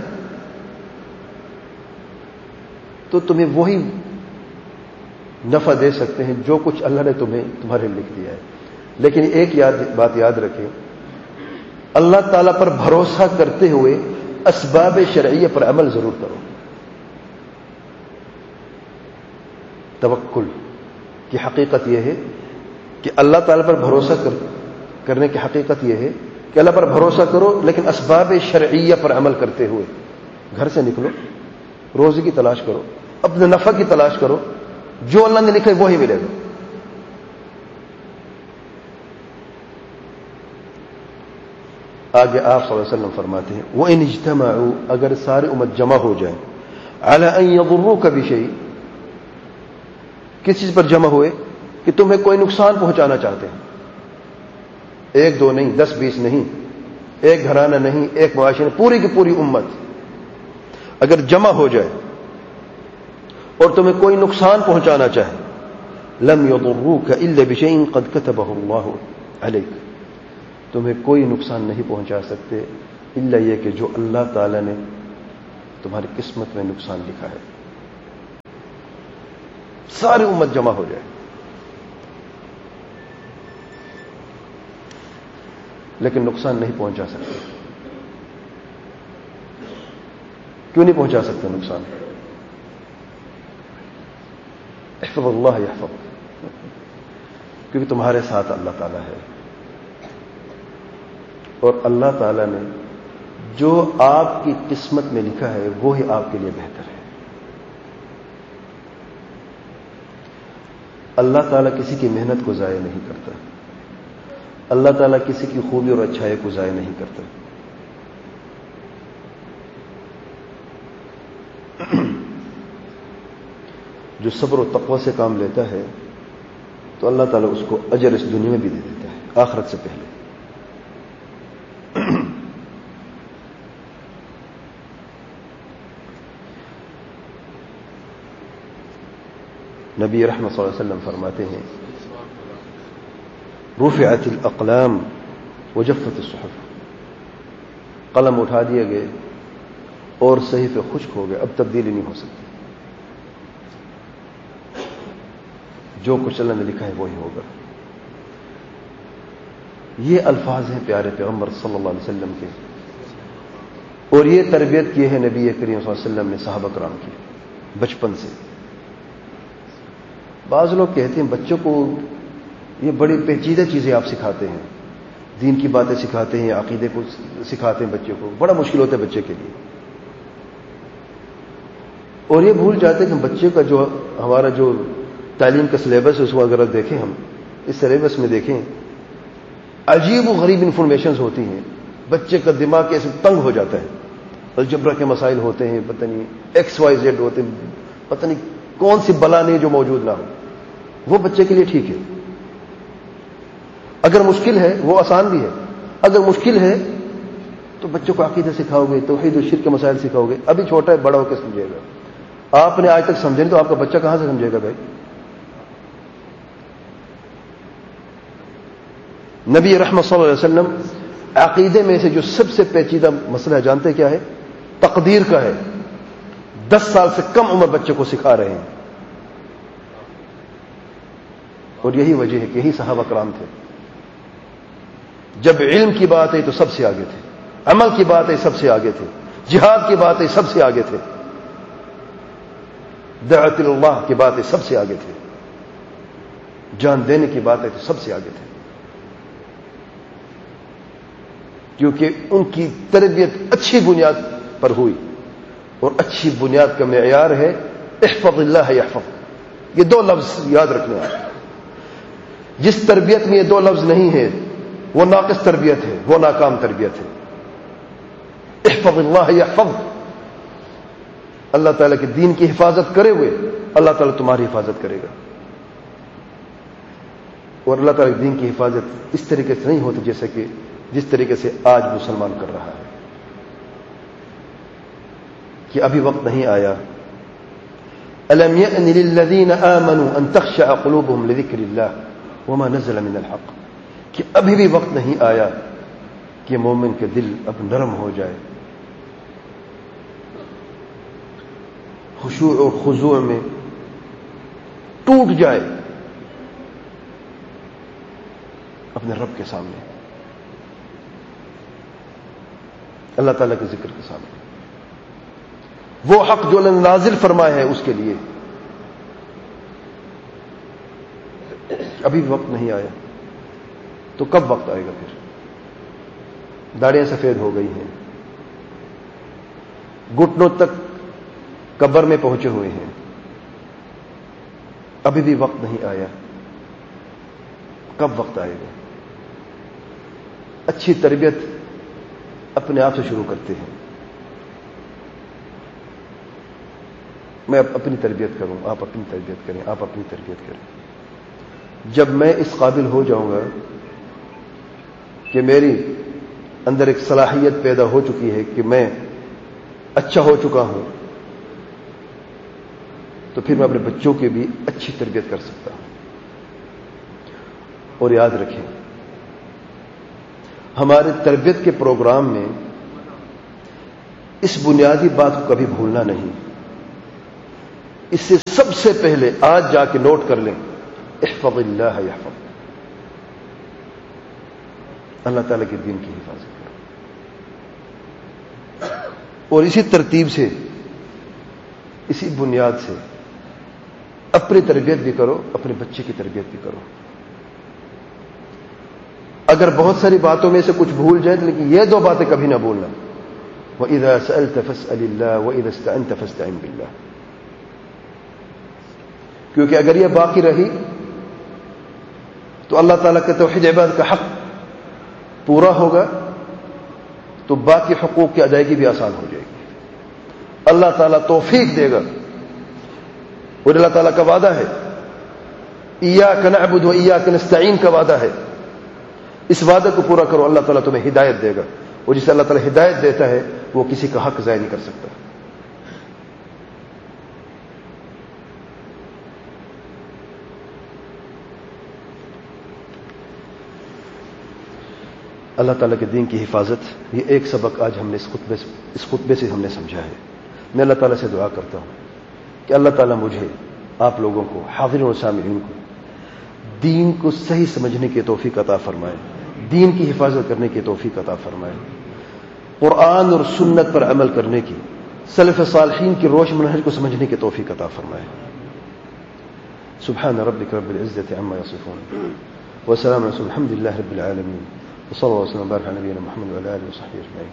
تو تمہیں وہی نفع دے سکتے ہیں جو کچھ اللہ نے تمہیں تمہارے لکھ دیا ہے۔ لیکن ایک یاد بات یاد رکھیں، اللہ تعالیٰ پر بھروسہ کرتے ہوئے اسباب شرعیہ پر عمل ضرور کرو۔ توکل کی حقیقت یہ ہے کہ اللہ تعالیٰ پر بھروسہ کر کرنے کی حقیقت یہ ہے کہ اللہ پر بھروسہ کرو، لیکن اسباب شرعیہ پر عمل کرتے ہوئے گھر سے نکلو، روزی کی تلاش کرو، اپنے نفع کی تلاش کرو، جو اللہ نے لکھا ہے وہی ملے گا۔ آگے آپ صلی اللہ علیہ وسلم فرماتے ہیں وَإِنِ اجْتَمَعُوا، اگر ساری امت جمع ہو جائیں، عَلَىٰ أَن يَضُرُّوكَ بِشَيْءٍ، کس چیز پر جمع ہوئے کہ تمہیں کوئی نقصان پہنچانا چاہتے ہیں، ایک دو نہیں، دس بیس نہیں، ایک گھرانہ نہیں، ایک معاشرہ، پوری کی پوری امت اگر جمع ہو جائے اور تمہیں کوئی نقصان پہنچانا چاہے، لم يضروك الا بشيء قد كتبه الله عليك، تمہیں کوئی نقصان نہیں پہنچا سکتے الا یہ کہ جو اللہ تعالی نے تمہاری قسمت میں نقصان لکھا ہے۔ ساری امت جمع ہو جائے، لیکن نقصان نہیں پہنچا سکتے. کیوں نہیں پہنچا سکتے نقصان؟ احفظ اللہ یحفظ، کیونکہ تمہارے ساتھ اللہ تعالیٰ ہے، اور اللہ تعالیٰ نے جو آپ کی قسمت میں لکھا ہے وہی آپ کے لیے بہتر ہے. اللہ تعالیٰ کسی کی محنت کو ضائع نہیں کرتا، اللہ تعالیٰ کسی کی خوبی اور اچھائی کو ضائع نہیں کرتا. جو صبر و تقوی سے کام لیتا ہے تو اللہ تعالیٰ اس کو اجر اس دنیا میں بھی دے دیتا ہے، آخرت سے پہلے. نبی رحمت صلی اللہ علیہ وسلم فرماتے ہیں رفعت الاقلام وجفت الصحف، قلم اٹھا دیے گئے اور صحیفے خشک ہو گئے، اب تبدیلی نہیں ہو سکتی. جو کچھ اللہ نے لکھا ہے وہی ہوگا. یہ الفاظ ہیں پیارے پیغمبر صلی اللہ علیہ وسلم کے، اور یہ تربیت کی ہے نبی کریم صلی اللہ علیہ وسلم نے صحابہ کرام کی بچپن سے. بعض لوگ کہتے ہیں بچوں کو یہ بڑی پیچیدہ چیزیں آپ سکھاتے ہیں، دین کی باتیں سکھاتے ہیں، عقیدے کو سکھاتے ہیں بچوں کو، بڑا مشکل ہوتا ہے بچے کے لیے. اور یہ بھول جاتے ہیں کہ بچے کا جو ہمارا جو تعلیم کا سلیبس ہے اس کو اگر دیکھیں، ہم اس سلیبس میں دیکھیں عجیب و غریب انفارمیشنز ہوتی ہیں. بچے کا دماغ کیسے تنگ ہو جاتا ہے. الجبرا کے مسائل ہوتے ہیں، پتہ نہیں ایکس وائی زیڈ ہوتے ہیں، پتہ نہیں کون سی بلا نہیں جو موجود نہ ہو. وہ بچے کے لیے ٹھیک ہے. اگر مشکل ہے وہ آسان بھی ہے. اگر مشکل ہے تو بچوں کو عقیدہ سکھاؤ گے، توحید و شرک کے مسائل سکھاؤ گے. ابھی چھوٹا ہے، بڑا ہو کے سمجھے گا. آپ نے آج تک سمجھے نہیں تو آپ کا بچہ کہاں سے سمجھے گا بھائی؟ نبی رحمت صلی اللہ علیہ وسلم عقیدے میں سے جو سب سے پیچیدہ مسئلہ ہے جانتے کیا ہے؟ تقدیر کا ہے. دس سال سے کم عمر بچے کو سکھا رہے ہیں. اور یہی وجہ ہے کہ یہی صحابہ کرام تھے. جب علم کی بات ہے تو سب سے آگے تھے، عمل کی بات ہے سب سے آگے تھے، جہاد کی بات ہے سب سے آگے تھے، دعوت اللہ کی بات ہے سب سے آگے تھے، جان دینے کی بات ہے تو سب سے آگے تھے. کیونکہ ان کی تربیت اچھی بنیاد پر ہوئی، اور اچھی بنیاد کا معیار ہے احفظ اللہ یحفظ. یہ دو لفظ یاد رکھنے ہیں. جس تربیت میں یہ دو لفظ نہیں ہے وہ ناقص تربیت ہے، وہ ناکام تربیت ہے. احفظ اللہ یحفظ، اللہ تعالیٰ کے دین کی حفاظت کرے ہوئے اللہ تعالیٰ تمہاری حفاظت کرے گا. اور اللہ تعالیٰ کے دین کی حفاظت اس طریقے سے نہیں ہوتی جیسے کہ جس طریقے سے آج مسلمان کر رہا ہے، کہ ابھی وقت نہیں آیا. الم یأن للذین آمنوا ان تخشع قلوبهم لذکر اللہ وما نزل من الحق، کہ ابھی بھی وقت نہیں آیا کہ مومن کے دل اب نرم ہو جائے، خشوع اور خضوع میں ٹوٹ جائے اپنے رب کے سامنے، اللہ تعالیٰ کے ذکر کے سامنے. وہ حق جو اللہ نے نازل فرمایا ہے اس کے لیے. ابھی بھی وقت نہیں آیا تو کب وقت آئے گا پھر؟ داڑیاں سفید ہو گئی ہیں، گھٹنوں تک قبر میں پہنچے ہوئے ہیں، ابھی بھی وقت نہیں آیا. کب وقت آئے گا؟ اچھی تربیت اپنے آپ سے شروع کرتے ہیں. میں اپنی تربیت کروں، آپ اپنی تربیت کریں، آپ اپنی تربیت کریں. جب میں اس قابل ہو جاؤں گا کہ میری اندر ایک صلاحیت پیدا ہو چکی ہے کہ میں اچھا ہو چکا ہوں، تو پھر میں اپنے بچوں کی بھی اچھی تربیت کر سکتا ہوں. اور یاد رکھیں، ہمارے تربیت کے پروگرام میں اس بنیادی بات کو کبھی بھولنا نہیں. اس سے سب سے پہلے آج جا کے نوٹ کر لیں، احفظ اللہ یحفظ. اللہ تعالیٰ کے دین کی حفاظت کرو، اور اسی ترتیب سے، اسی بنیاد سے اپنی تربیت بھی کرو، اپنے بچے کی تربیت بھی کرو۔ اگر بہت ساری باتوں میں سے کچھ بھول جائیں لیکن یہ دو باتیں کبھی نہ بھولنا، وَإِذَا سَأَلْتَ فَاسْأَلِ اللَّهَ وَإِذَا اسْتَعَنْتَ فَاسْتَعِنْ بِاللَّهِ، کیونکہ اگر یہ باقی رہی تو اللہ تعالیٰ کے توحید عبادت کا حق پورا ہوگا، تو باقی حقوق کی ادائیگی بھی آسان ہو جائے گی، اللہ تعالیٰ توفیق دے گا۔ اور اللہ تعالیٰ کا وعدہ ہے، ایاک نعبد و ایاک نستعین کا وعدہ ہے، اس وعدے کو پورا کرو، اللہ تعالیٰ تمہیں ہدایت دے گا، اور جسے اللہ تعالیٰ ہدایت دیتا ہے وہ کسی کا حق ضائع نہیں کر سکتا۔ اللہ تعالیٰ کے دین کی حفاظت، یہ ایک سبق آج ہم نے اس خطبے سے اس خطبے سے ہم نے سمجھا ہے۔ میں اللہ تعالیٰ سے دعا کرتا ہوں کہ اللہ تعالیٰ مجھے، آپ لوگوں کو، حاضرین و سامعین کو دین کو صحیح سمجھنے کی توفیق عطا فرمائے، دین کی حفاظت کرنے کی توفیق عطا فرمائے، قرآن اور سنت پر عمل کرنے کی، سلف صالحین کی روش منہج کو سمجھنے کی توفیق عطا فرمائے۔ سبحان ربک رب العزة عما یصفون وسلام علی المرسلین الحمد للہ رب العالمین وصلی اللہ وسلم وبارک علی نبینا محمد وعلی آلہ وصحبہ اجمعین۔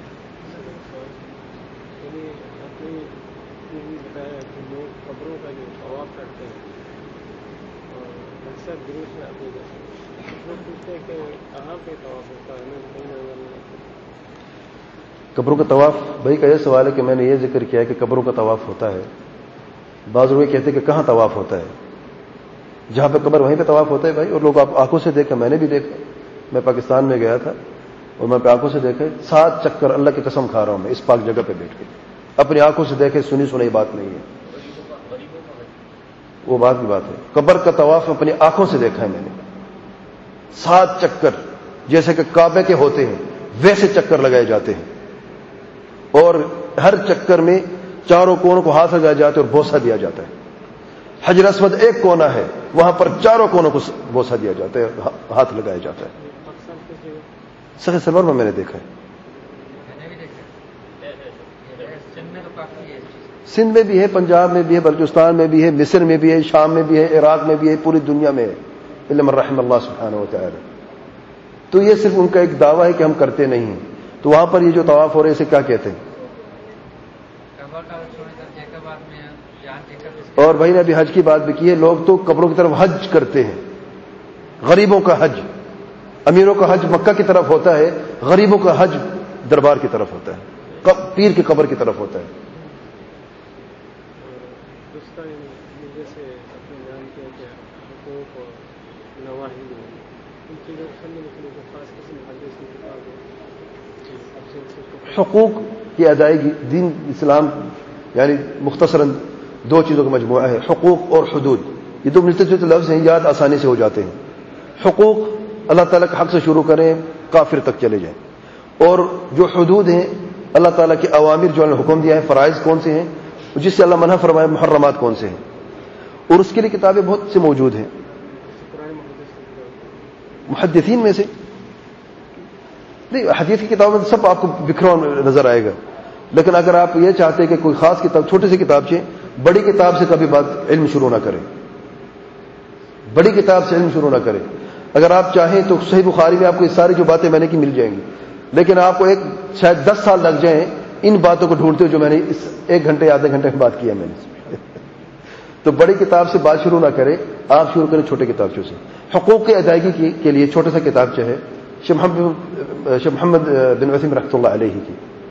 قبروں کا طواف، بھائی کا یہ سوال ہے کہ میں نے یہ ذکر کیا ہے کہ قبروں کا طواف ہوتا ہے، بعض لوگ کہتے ہیں کہ کہاں طواف ہوتا ہے، جہاں پہ قبر وہیں پہ طواف ہوتا ہے بھائی، اور لوگ آپ آنکھوں سے دیکھا، میں نے بھی دیکھا، میں پاکستان میں گیا تھا اور میں آنکھوں سے دیکھے سات چکر، اللہ کی قسم کھا رہا ہوں میں، اس پاک جگہ پہ بیٹھ کے اپنی آنکھوں سے دیکھے، سنی سنی بات نہیں ہے، وہ بات کی بات ہے۔ قبر کا طواف اپنی آنکھوں سے دیکھا ہے میں نے، سات چکر جیسے کہ کعبے کے ہوتے ہیں ویسے چکر لگائے جاتے ہیں، اور ہر چکر میں چاروں کونوں کو ہاتھ لگائے جاتے اور بوسہ دیا جاتا ہے۔ حجر اسود ایک کونا ہے، وہاں پر چاروں کونوں کو بوسہ دیا جاتا ہے، ہاتھ لگایا جاتا ہے۔ سخی سلور میں میں نے دیکھا ہے، سندھ میں بھی ہے، پنجاب میں بھی ہے، بلوچستان میں بھی ہے، مصر میں بھی ہے، شام میں بھی ہے، عراق میں بھی ہے، پوری دنیا میں ہے، الا من رحم اللہ سبحانہ وتعالی۔ تو یہ صرف ان کا ایک دعویٰ ہے کہ ہم کرتے نہیں ہیں۔ تو وہاں پر یہ جو طواف ہو رہے اسے کیا کہتے ہیں؟ اور بھائی نے ابھی حج کی بات بھی کی ہے، لوگ تو قبروں کی طرف حج کرتے ہیں، غریبوں کا حج، امیروں کا حج مکہ کی طرف ہوتا ہے، غریبوں کا حج دربار کی طرف ہوتا ہے، پیر کی قبر کی طرف ہوتا ہے۔ حقوق کی ادائیگی، دین اسلام یعنی مختصراً دو چیزوں کا مجموعہ ہے، حقوق اور حدود۔ یہ دو ملتے جلتے لفظ ہیں، یاد آسانی سے ہو جاتے ہیں۔ حقوق اللہ تعالیٰ کے حق سے شروع کریں، کافر تک چلے جائیں، اور جو حدود ہیں اللہ تعالیٰ کے اوامر جو اللہ نے حکم دیا ہے، فرائض کون سے ہیں، جس سے اللہ منع فرمائے، محرمات کون سے ہیں، اور اس کے لیے کتابیں بہت سے موجود ہیں محدثین میں سے۔ نہیں، حدیث کی کتابوں میں سب آپ کو بکھرا نظر آئے گا، لیکن اگر آپ یہ چاہتے ہیں کہ کوئی خاص کتاب، چھوٹی سی کتاب سے، بڑی کتاب سے کبھی بات علم شروع نہ کریں، بڑی کتاب سے علم شروع نہ کریں۔ اگر آپ چاہیں تو صحیح بخاری میں آپ کو یہ ساری جو باتیں میں نے کی مل جائیں گی، لیکن آپ کو ایک شاید دس سال لگ جائیں ان باتوں کو ڈھونڈتے ہوئے جو میں نے اس ایک گھنٹے آدھے گھنٹے میں بات کیا میں نے۔ تو بڑی کتاب سے بات شروع نہ کریں، آپ شروع کریں چھوٹے کتابچوں سے۔ حقوق کی ادائیگی کے لیے چھوٹا سا کتابچہ ہے شیخ محمد بن وسیم رحمۃ اللہ علیہ کی،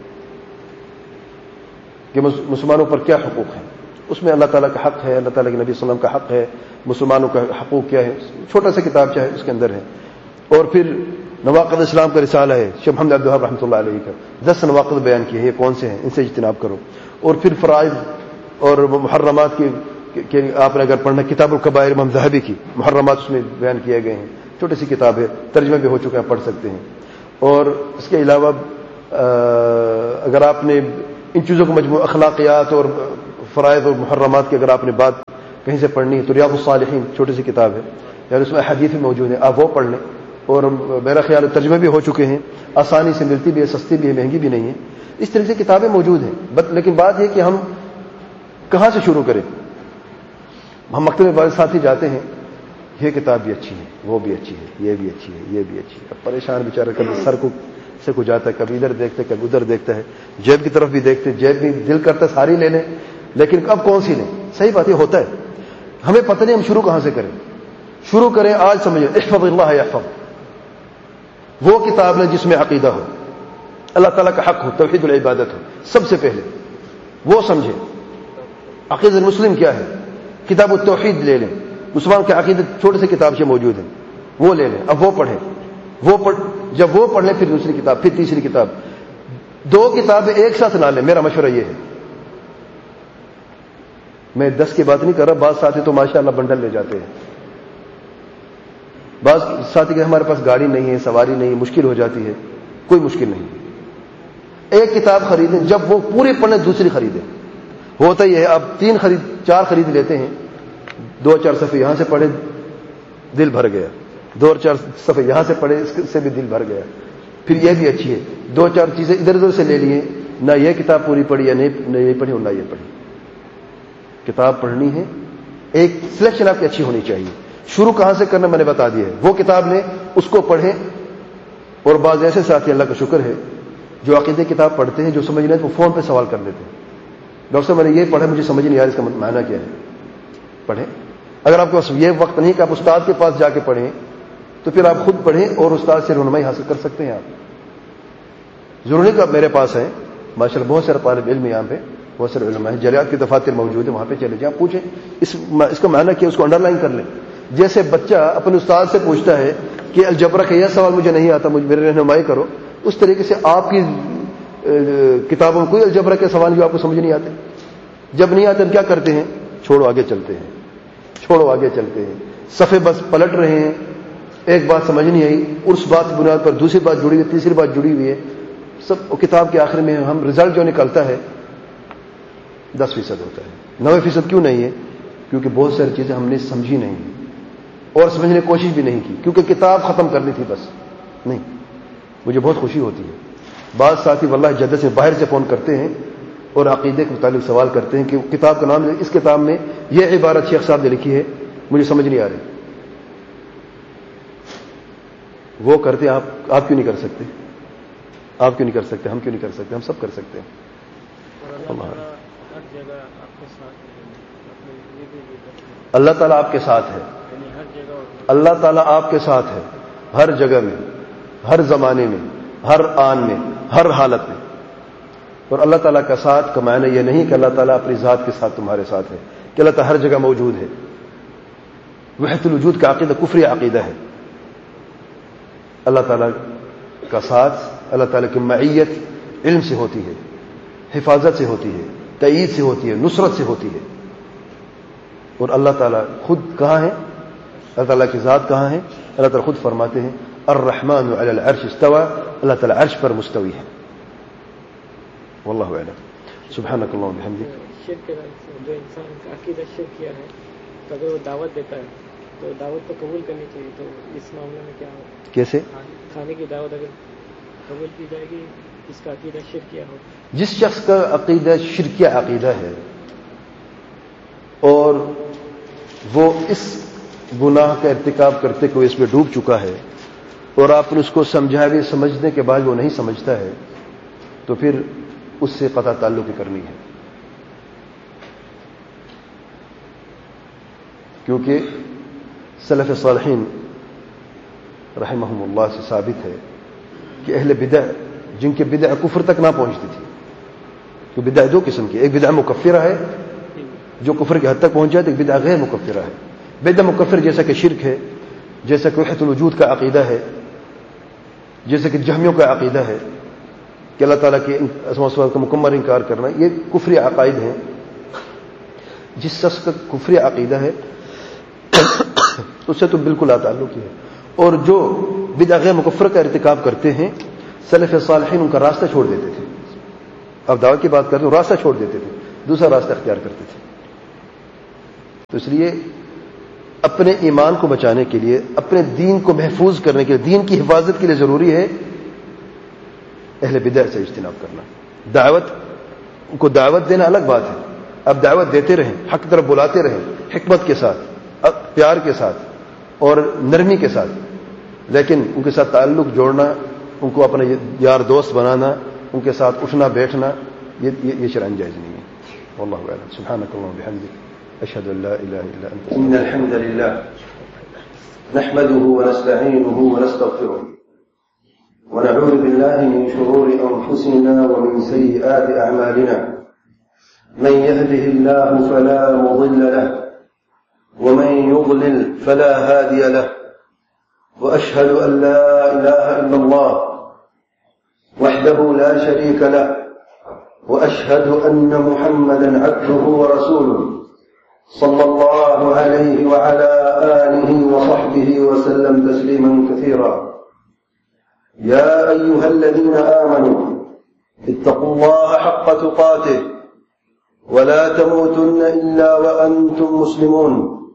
کہ مسلمانوں پر کیا حقوق ہیں، اس میں اللہ تعالیٰ کا حق ہے، اللہ تعالیٰ کے نبی صلی اللہ علیہ وسلم کا حق ہے، مسلمانوں کا حقوق کیا ہے، چھوٹا سا کتابچہ ہے، اس کے اندر ہے۔ اور پھر نواقض اسلام کا رسالہ ہے شیخ محمد عبد الوہاب رحمۃ اللہ علیہ کا، دس نواقض بیان کیے ہیں، یہ کون سے ہیں، ان سے اجتناب کرو۔ اور پھر فرائض اور محرمات کی کہ آپ نے اگر پڑھنا، کتاب الکبائر امام ذہبی کی، محرمات اس میں بیان کیے گئے ہیں، چھوٹی سی کتاب ہے، ترجمہ بھی ہو چکا ہے، پڑھ سکتے ہیں۔ اور اس کے علاوہ اگر آپ نے ان چیزوں کو مجموع اخلاقیات اور فرائض اور محرمات کی اگر آپ نے بات کہیں سے پڑھنی ہے تو ریاض الصالحین چھوٹی سی کتاب ہے، یعنی اس میں حدیث بھی موجود ہے، آپ وہ پڑھ لیں۔ اور میرا خیال ترجمے بھی ہو چکے ہیں, آسانی سے ملتی بھی ہے, سستی بھی ہے, مہنگی بھی نہیں ہے. اس طرح سے کتابیں موجود ہیں, لیکن بات یہ کہ ہم کہاں سے شروع کریں. ہم مکتب میں بعض ساتھی جاتے ہیں, یہ کتاب بھی اچھی ہے, وہ بھی اچھی ہے, یہ بھی اچھی ہے, یہ بھی اچھی ہے. اب پریشان بیچارہ کبھی سر کو سے کو جاتا ہے, کبھی ادھر دیکھتے کبھی ادھر دیکھتا ہے, جیب کی طرف بھی دیکھتے, جیب بھی دل کرتا ہے ساری لے لیں, لیکن اب کون سی لیں. صحیح بات یہ ہوتا ہے, ہمیں پتہ نہیں ہم شروع کہاں سے کریں. شروع کریں آج سمجھیں, احفظ اللہ یحفظ, وہ کتاب ہے جس میں عقیدہ ہو, اللہ تعالیٰ کا حق ہو, توحید العبادت ہو. سب سے پہلے وہ سمجھیں عقیدۃ المسلم کیا ہے. کتاب التوحید لے لیں, مسلمان کے عقیدے چھوٹے سے کتاب سے موجود ہیں, وہ لے لیں. اب وہ پڑھیں, وہ پڑھ جب وہ پڑھ لیں پھر دوسری کتاب, پھر تیسری کتاب. دو کتابیں ایک ساتھ نہ لیں, میرا مشورہ یہ ہے. میں دس کی بات نہیں کر رہا, بعض ساتھی تو ماشاءاللہ بنڈل لے جاتے ہیں. بعض ساتھی کہ ہمارے پاس گاڑی نہیں ہے, سواری نہیں ہے, مشکل ہو جاتی ہے. کوئی مشکل نہیں, ایک کتاب خریدیں, جب وہ پوری پڑھیں دوسری خریدیں. ہوتا ہی ہے, اب تین خرید چار خرید لیتے ہیں, دو چار صفحے یہاں سے پڑھے دل بھر گیا, دو چار صفحے یہاں سے پڑھے اس سے بھی دل بھر گیا, پھر یہ بھی اچھی ہے, دو چار چیزیں ادھر ادھر سے لے لیے, نہ یہ کتاب پوری پڑھی, یا نہ یہ پڑھی اور نہ یہ پڑھی. کتاب پڑھنی ہے, ایک سلیکشن آپ کی اچھی ہونی چاہیے. شروع کہاں سے کرنا میں نے بتا دیا ہے. وہ کتاب لیں, اس کو پڑھیں. اور بعض ایسے ساتھی اللہ کا شکر ہے جو عقیدے کتاب پڑھتے ہیں, جو سمجھ نہیں وہ فون پہ سوال کر لیتے ہیں, ڈاکٹر صاحب میں نے یہ پڑھا, مجھے سمجھ نہیں آ رہا اس کا معنی کیا ہے. پڑھیں. اگر آپ کے پاس یہ وقت نہیں کہ آپ استاد کے پاس جا کے پڑھیں, تو پھر آپ خود پڑھیں اور استاد سے رہنمائی حاصل کر سکتے ہیں. آپ ضروری کہ آپ میرے پاس ہیں, ماشاءاللہ بہت سارے طالب علم یہاں پہ, بہت سارے علماء ہیں, جلیات کی دفاتر موجود ہیں, وہاں پہ چلے جائیں, پوچھیں اس اس کا معنی کیا, اس کو انڈر لائن کر لیں. جیسے بچہ اپنے استاد سے پوچھتا ہے کہ الجبرا کا یہ سوال مجھے نہیں آتا, مجھے میرے رہنمائی کرو, اس طریقے سے آپ کی کتابوں میں کوئی الجبرا کے سوال جو آپ کو سمجھ نہیں آتے. جب نہیں آتے ہم کیا کرتے ہیں, چھوڑو آگے چلتے ہیں, چھوڑو آگے چلتے ہیں. صفحے بس پلٹ رہے ہیں, ایک بات سمجھ نہیں آئی, اس بات کی بنیاد پر دوسری بات جڑی ہوئی, تیسری بات جڑی ہوئی ہے. سب کتاب کے آخر میں ہم رزلٹ جو نکلتا ہے دس فیصد ہوتا ہے. نوے فیصد کیوں نہیں ہے؟ کیونکہ بہت ساری چیزیں ہم نے سمجھی نہیں اور سمجھنے کی کوشش بھی نہیں کی, کیونکہ کتاب ختم کرنی تھی بس. نہیں, مجھے بہت خوشی ہوتی ہے, بعض ساتھی واللہ جدہ سے باہر سے فون کرتے ہیں اور عقیدے کے متعلق سوال کرتے ہیں کہ کتاب کا نام, اس کتاب میں یہ عبارت شیخ صاحب نے لکھی ہے, مجھے سمجھ نہیں آ رہی. وہ کرتے آپ آپ کیوں نہیں کر سکتے؟ آپ کیوں نہیں کر سکتے؟ ہم کیوں نہیں کر سکتے؟ ہم سب کر سکتے ہیں. اللہ تعالیٰ آپ کے ساتھ ہے, اللہ تعالیٰ آپ کے ساتھ ہے ہر جگہ میں, ہر زمانے میں, ہر آن میں, ہر حالت میں. اور اللہ تعالیٰ کا ساتھ کا معنی یہ نہیں کہ اللہ تعالیٰ اپنی ذات کے ساتھ تمہارے ساتھ ہے, کہ اللہ تعالیٰ ہر جگہ موجود ہے. وحدت الوجود کا عقیدہ کفری عقیدہ ہے. اللہ تعالیٰ کا ساتھ, اللہ تعالیٰ کی معیت علم سے ہوتی ہے, حفاظت سے ہوتی ہے, تائید سے ہوتی ہے, نصرت سے ہوتی ہے. اور اللہ تعالیٰ خود کہاں ہے؟ اللہ تعالیٰ کی ذات کہاں ہے؟ اللہ تعالیٰ خود فرماتے ہیں الرحمن علی العرش استوى, اللہ تعالیٰ عرش پر مستوی ہے. واللہ اعلم. سبحانک اللہم وبحمدک. شرک جو انسان کا عقیدہ شرک کیا ہے, تو اگر وہ دعوت دیتا ہے تو دعوت تو قبول کرنی چاہیے, تو اس معاملے میں کیا ہوگا؟ کیسے؟ کھانے کی دعوت اگر قبول کی جائے گی جس کا عقیدہ شرک کیا ہو. جس شخص کا عقیدہ شرکیہ عقیدہ ہے اور وہ اس گناہ کا ارتکاب کرتے کوئی اس میں ڈوب چکا ہے, اور آپ نے اس کو سمجھائے سمجھنے کے بعد وہ نہیں سمجھتا ہے, تو پھر اس سے قطع تعلق کرنی ہے. کیونکہ سلف صالحین رحمہم اللہ سے ثابت ہے کہ اہل بدع, جن کے بدع کفر تک نہ پہنچتی تھی, تو بدع دو قسم کی, ایک بدع مکفرہ ہے جو کفر کی حد تک پہنچ جائے, تو ایک بدع غیر مکفرہ ہے. بدع مکفر جیسا کہ شرک ہے, جیسا کہ وحدت الوجود کا عقیدہ ہے, جیسا کہ جہمیوں کا عقیدہ ہے کہ اللہ تعالیٰ کے اسماء و صفات کا مکمل انکار کرنا, یہ کفری عقائد ہیں. جس شخص کا کفری عقیدہ ہے اس سے تو بالکل لا تعلق ہے. اور جو بدع غیر مکفر کا ارتکاب کرتے ہیں, سلف صالحین ان کا راستہ چھوڑ دیتے تھے. اب دعوت کی بات کرتے ہیں, راستہ چھوڑ دیتے تھے, دوسرا راستہ اختیار کرتے تھے. تو اس لیے اپنے ایمان کو بچانے کے لیے، اپنے دین کو محفوظ کرنے کے لیے، دین کی حفاظت کے لیے ضروری ہے اہل بدع سے اجتناب کرنا۔ دعوت کو دعوت دینا الگ بات ہے، اب دعوت دیتے رہیں، حق کی طرف بلاتے رہیں، حکمت کے ساتھ، پیار کے ساتھ اور نرمی کے ساتھ، لیکن ان کے ساتھ تعلق جوڑنا، ان کو اپنا یار دوست بنانا، ان کے ساتھ اٹھنا بیٹھنا، یہ یہ شرعاً جائز نہیں ہے۔ واللہ اعلم۔ سبحانک اللہم وبحمدک، اشہد ان لا الہ الا انت۔ ان الحمد للہ نحمده ونستعینه ونستغفره ونعوذ بالله من شرور انفسنا ومن سيئات اعمالنا، من يهده الله فلا مضل له ومن يضلل فلا هادي له، وأشهد أن لا إله إلا الله وحده لا شريك له، وأشهد أن محمدا عبده ورسوله صلى الله عليه وعلى آله وصحبه وسلم تسليما كثيرا۔ يا أيها الذين آمنوا اتقوا الله حق تقاته ولا تموتن إلا وأنتم مسلمون۔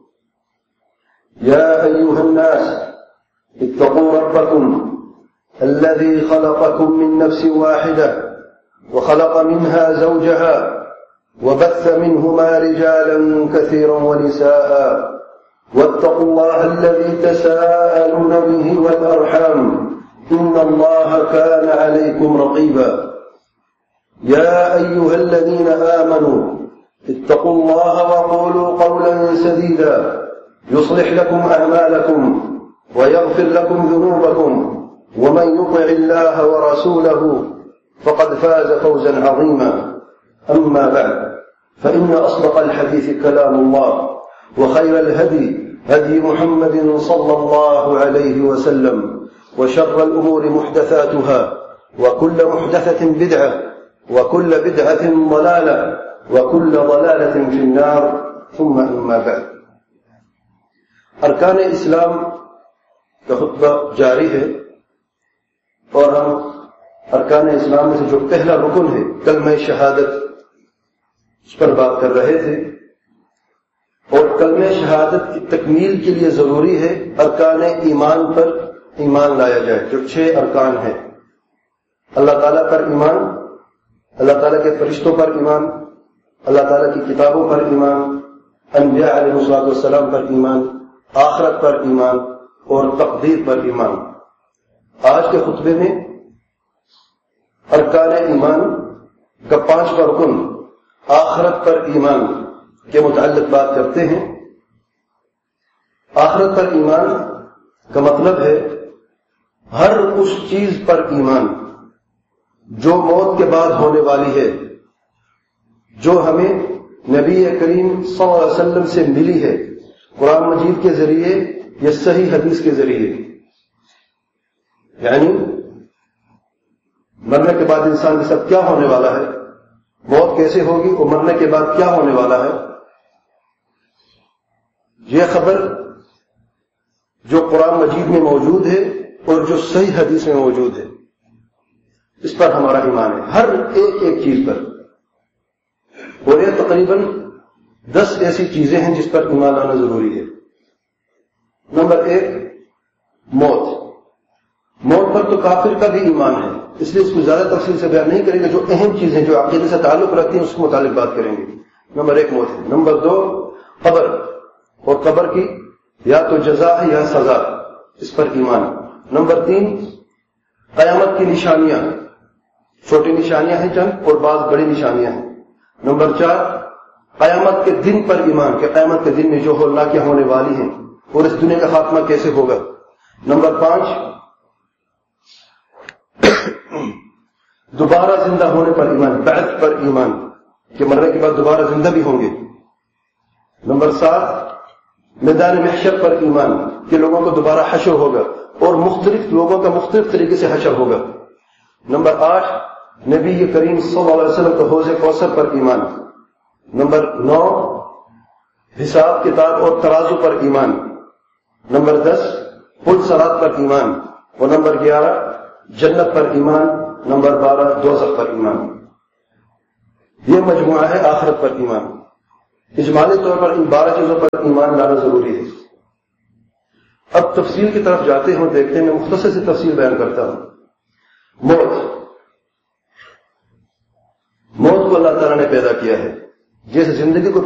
يا أيها الناس اتقوا ربكم الذي خلقكم من نفس واحدة وخلق منها زوجها وبث منهما رجالا كثيرا ونساء، واتقوا الله الذي تساءلون به والأرحام إن الله كان عليكم رقيبا۔ يا أيها الذين آمنوا اتقوا الله وقولوا قولا سديدا يصلح لكم أعمالكم ويغفر لكم ذنوبكم، ومن يطع الله ورسوله فقد فاز فوزا عظيما۔ أما بعد، فإن أصدق الحديث كلام الله، وخير الهدي هدي محمد صلى الله عليه وسلم، وشر الأمور محدثاتها، وكل محدثة بدعة، وكل بدعة ضلالة، وكل ضلالة في النار، ثم أما بعد۔ ارکان اسلام کا خطبہ جاری ہے، اور ہم ارکان اسلام میں سے جو پہلا رکن ہے کلمہ شہادت، اس پر بات کر رہے تھے، اور کلمہ شہادت کی تکمیل کے لیے ضروری ہے ارکان ایمان پر ایمان لایا جائے، جو چھ ارکان ہیں۔ اللہ تعالیٰ پر ایمان، اللہ تعالیٰ کے فرشتوں پر ایمان، اللہ تعالیٰ کی کتابوں پر ایمان، انبیاء علیہ الصلوۃ والسلام پر ایمان، آخرت پر ایمان اور تقدیر پر ایمان۔ آج کے خطبے میں ارکان ایمان کا پانچواں رکن آخرت پر ایمان کے متعلق بات کرتے ہیں۔ آخرت پر ایمان کا مطلب ہے ہر اس چیز پر ایمان جو موت کے بعد ہونے والی ہے، جو ہمیں نبی کریم صلی اللہ علیہ وسلم سے ملی ہے، قرآن مجید کے ذریعے یا صحیح حدیث کے ذریعے۔ یعنی مرنے کے بعد انسان کے ساتھ کیا ہونے والا ہے، موت کیسے ہوگی اور مرنے کے بعد کیا ہونے والا ہے، یہ خبر جو قرآن مجید میں موجود ہے اور جو صحیح حدیث میں موجود ہے، اس پر ہمارا ایمان ہے، ہر ایک ایک چیز پر۔ اور یہ تقریباً دس ایسی چیزیں ہیں جس پر ایمان لانا ضروری ہے۔ نمبر ایک، موت۔ موت پر تو کافر کا بھی ایمان ہے، اس لیے اس کو زیادہ تفصیل سے بیان نہیں کریں گے، جو اہم چیزیں جو عقیدے سے تعلق رکھتی ہیں اس کے متعلق بات کریں گے۔ نمبر ایک موت ہے۔ نمبر دو، قبر، اور قبر کی یا تو جزا ہے یا سزا، اس پر ایمان۔ نمبر تین، قیامت کی نشانیاں، چھوٹی نشانیاں ہیں چند اور بعض بڑی نشانیاں ہیں۔ نمبر چار، قیامت کے دن پر ایمان، کہ قیامت کے دن میں جو ہولناکیاں ہونے والی ہیں اور اس دنیا کا خاتمہ کیسے ہوگا۔ نمبر پانچ، دوبارہ زندہ ہونے پر ایمان، بعث پر ایمان، کہ مرنے کے بعد دوبارہ زندہ بھی ہوں گے۔ نمبر سات، میدان محشر پر ایمان، کہ لوگوں کو دوبارہ حشر ہوگا اور مختلف لوگوں کا مختلف طریقے سے حشر ہوگا۔ نمبر آٹھ، نبی کریم صلی اللہ علیہ وسلم کا حوض کوثر پر ایمان۔ نمبر نو، حساب کتاب اور ترازو پر ایمان۔ نمبر دس، پل صراط پر ایمان۔ اور نمبر گیارہ، جنت پر ایمان۔ نمبر بارہ، دوزخ پر ایمان۔ یہ مجموعہ ہے آخرت پر ایمان۔ اجمالی طور پر ان بارہ چیزوں پر ایمان لانا ضروری ہے۔ اب تفصیل کی طرف جاتے ہیں، دیکھتے ہیں، میں مختصر سی تفصیل بیان کرتا ہوں۔ موت موت کو اللہ تعالیٰ نے پیدا کیا ہے، جیسے زندگی کو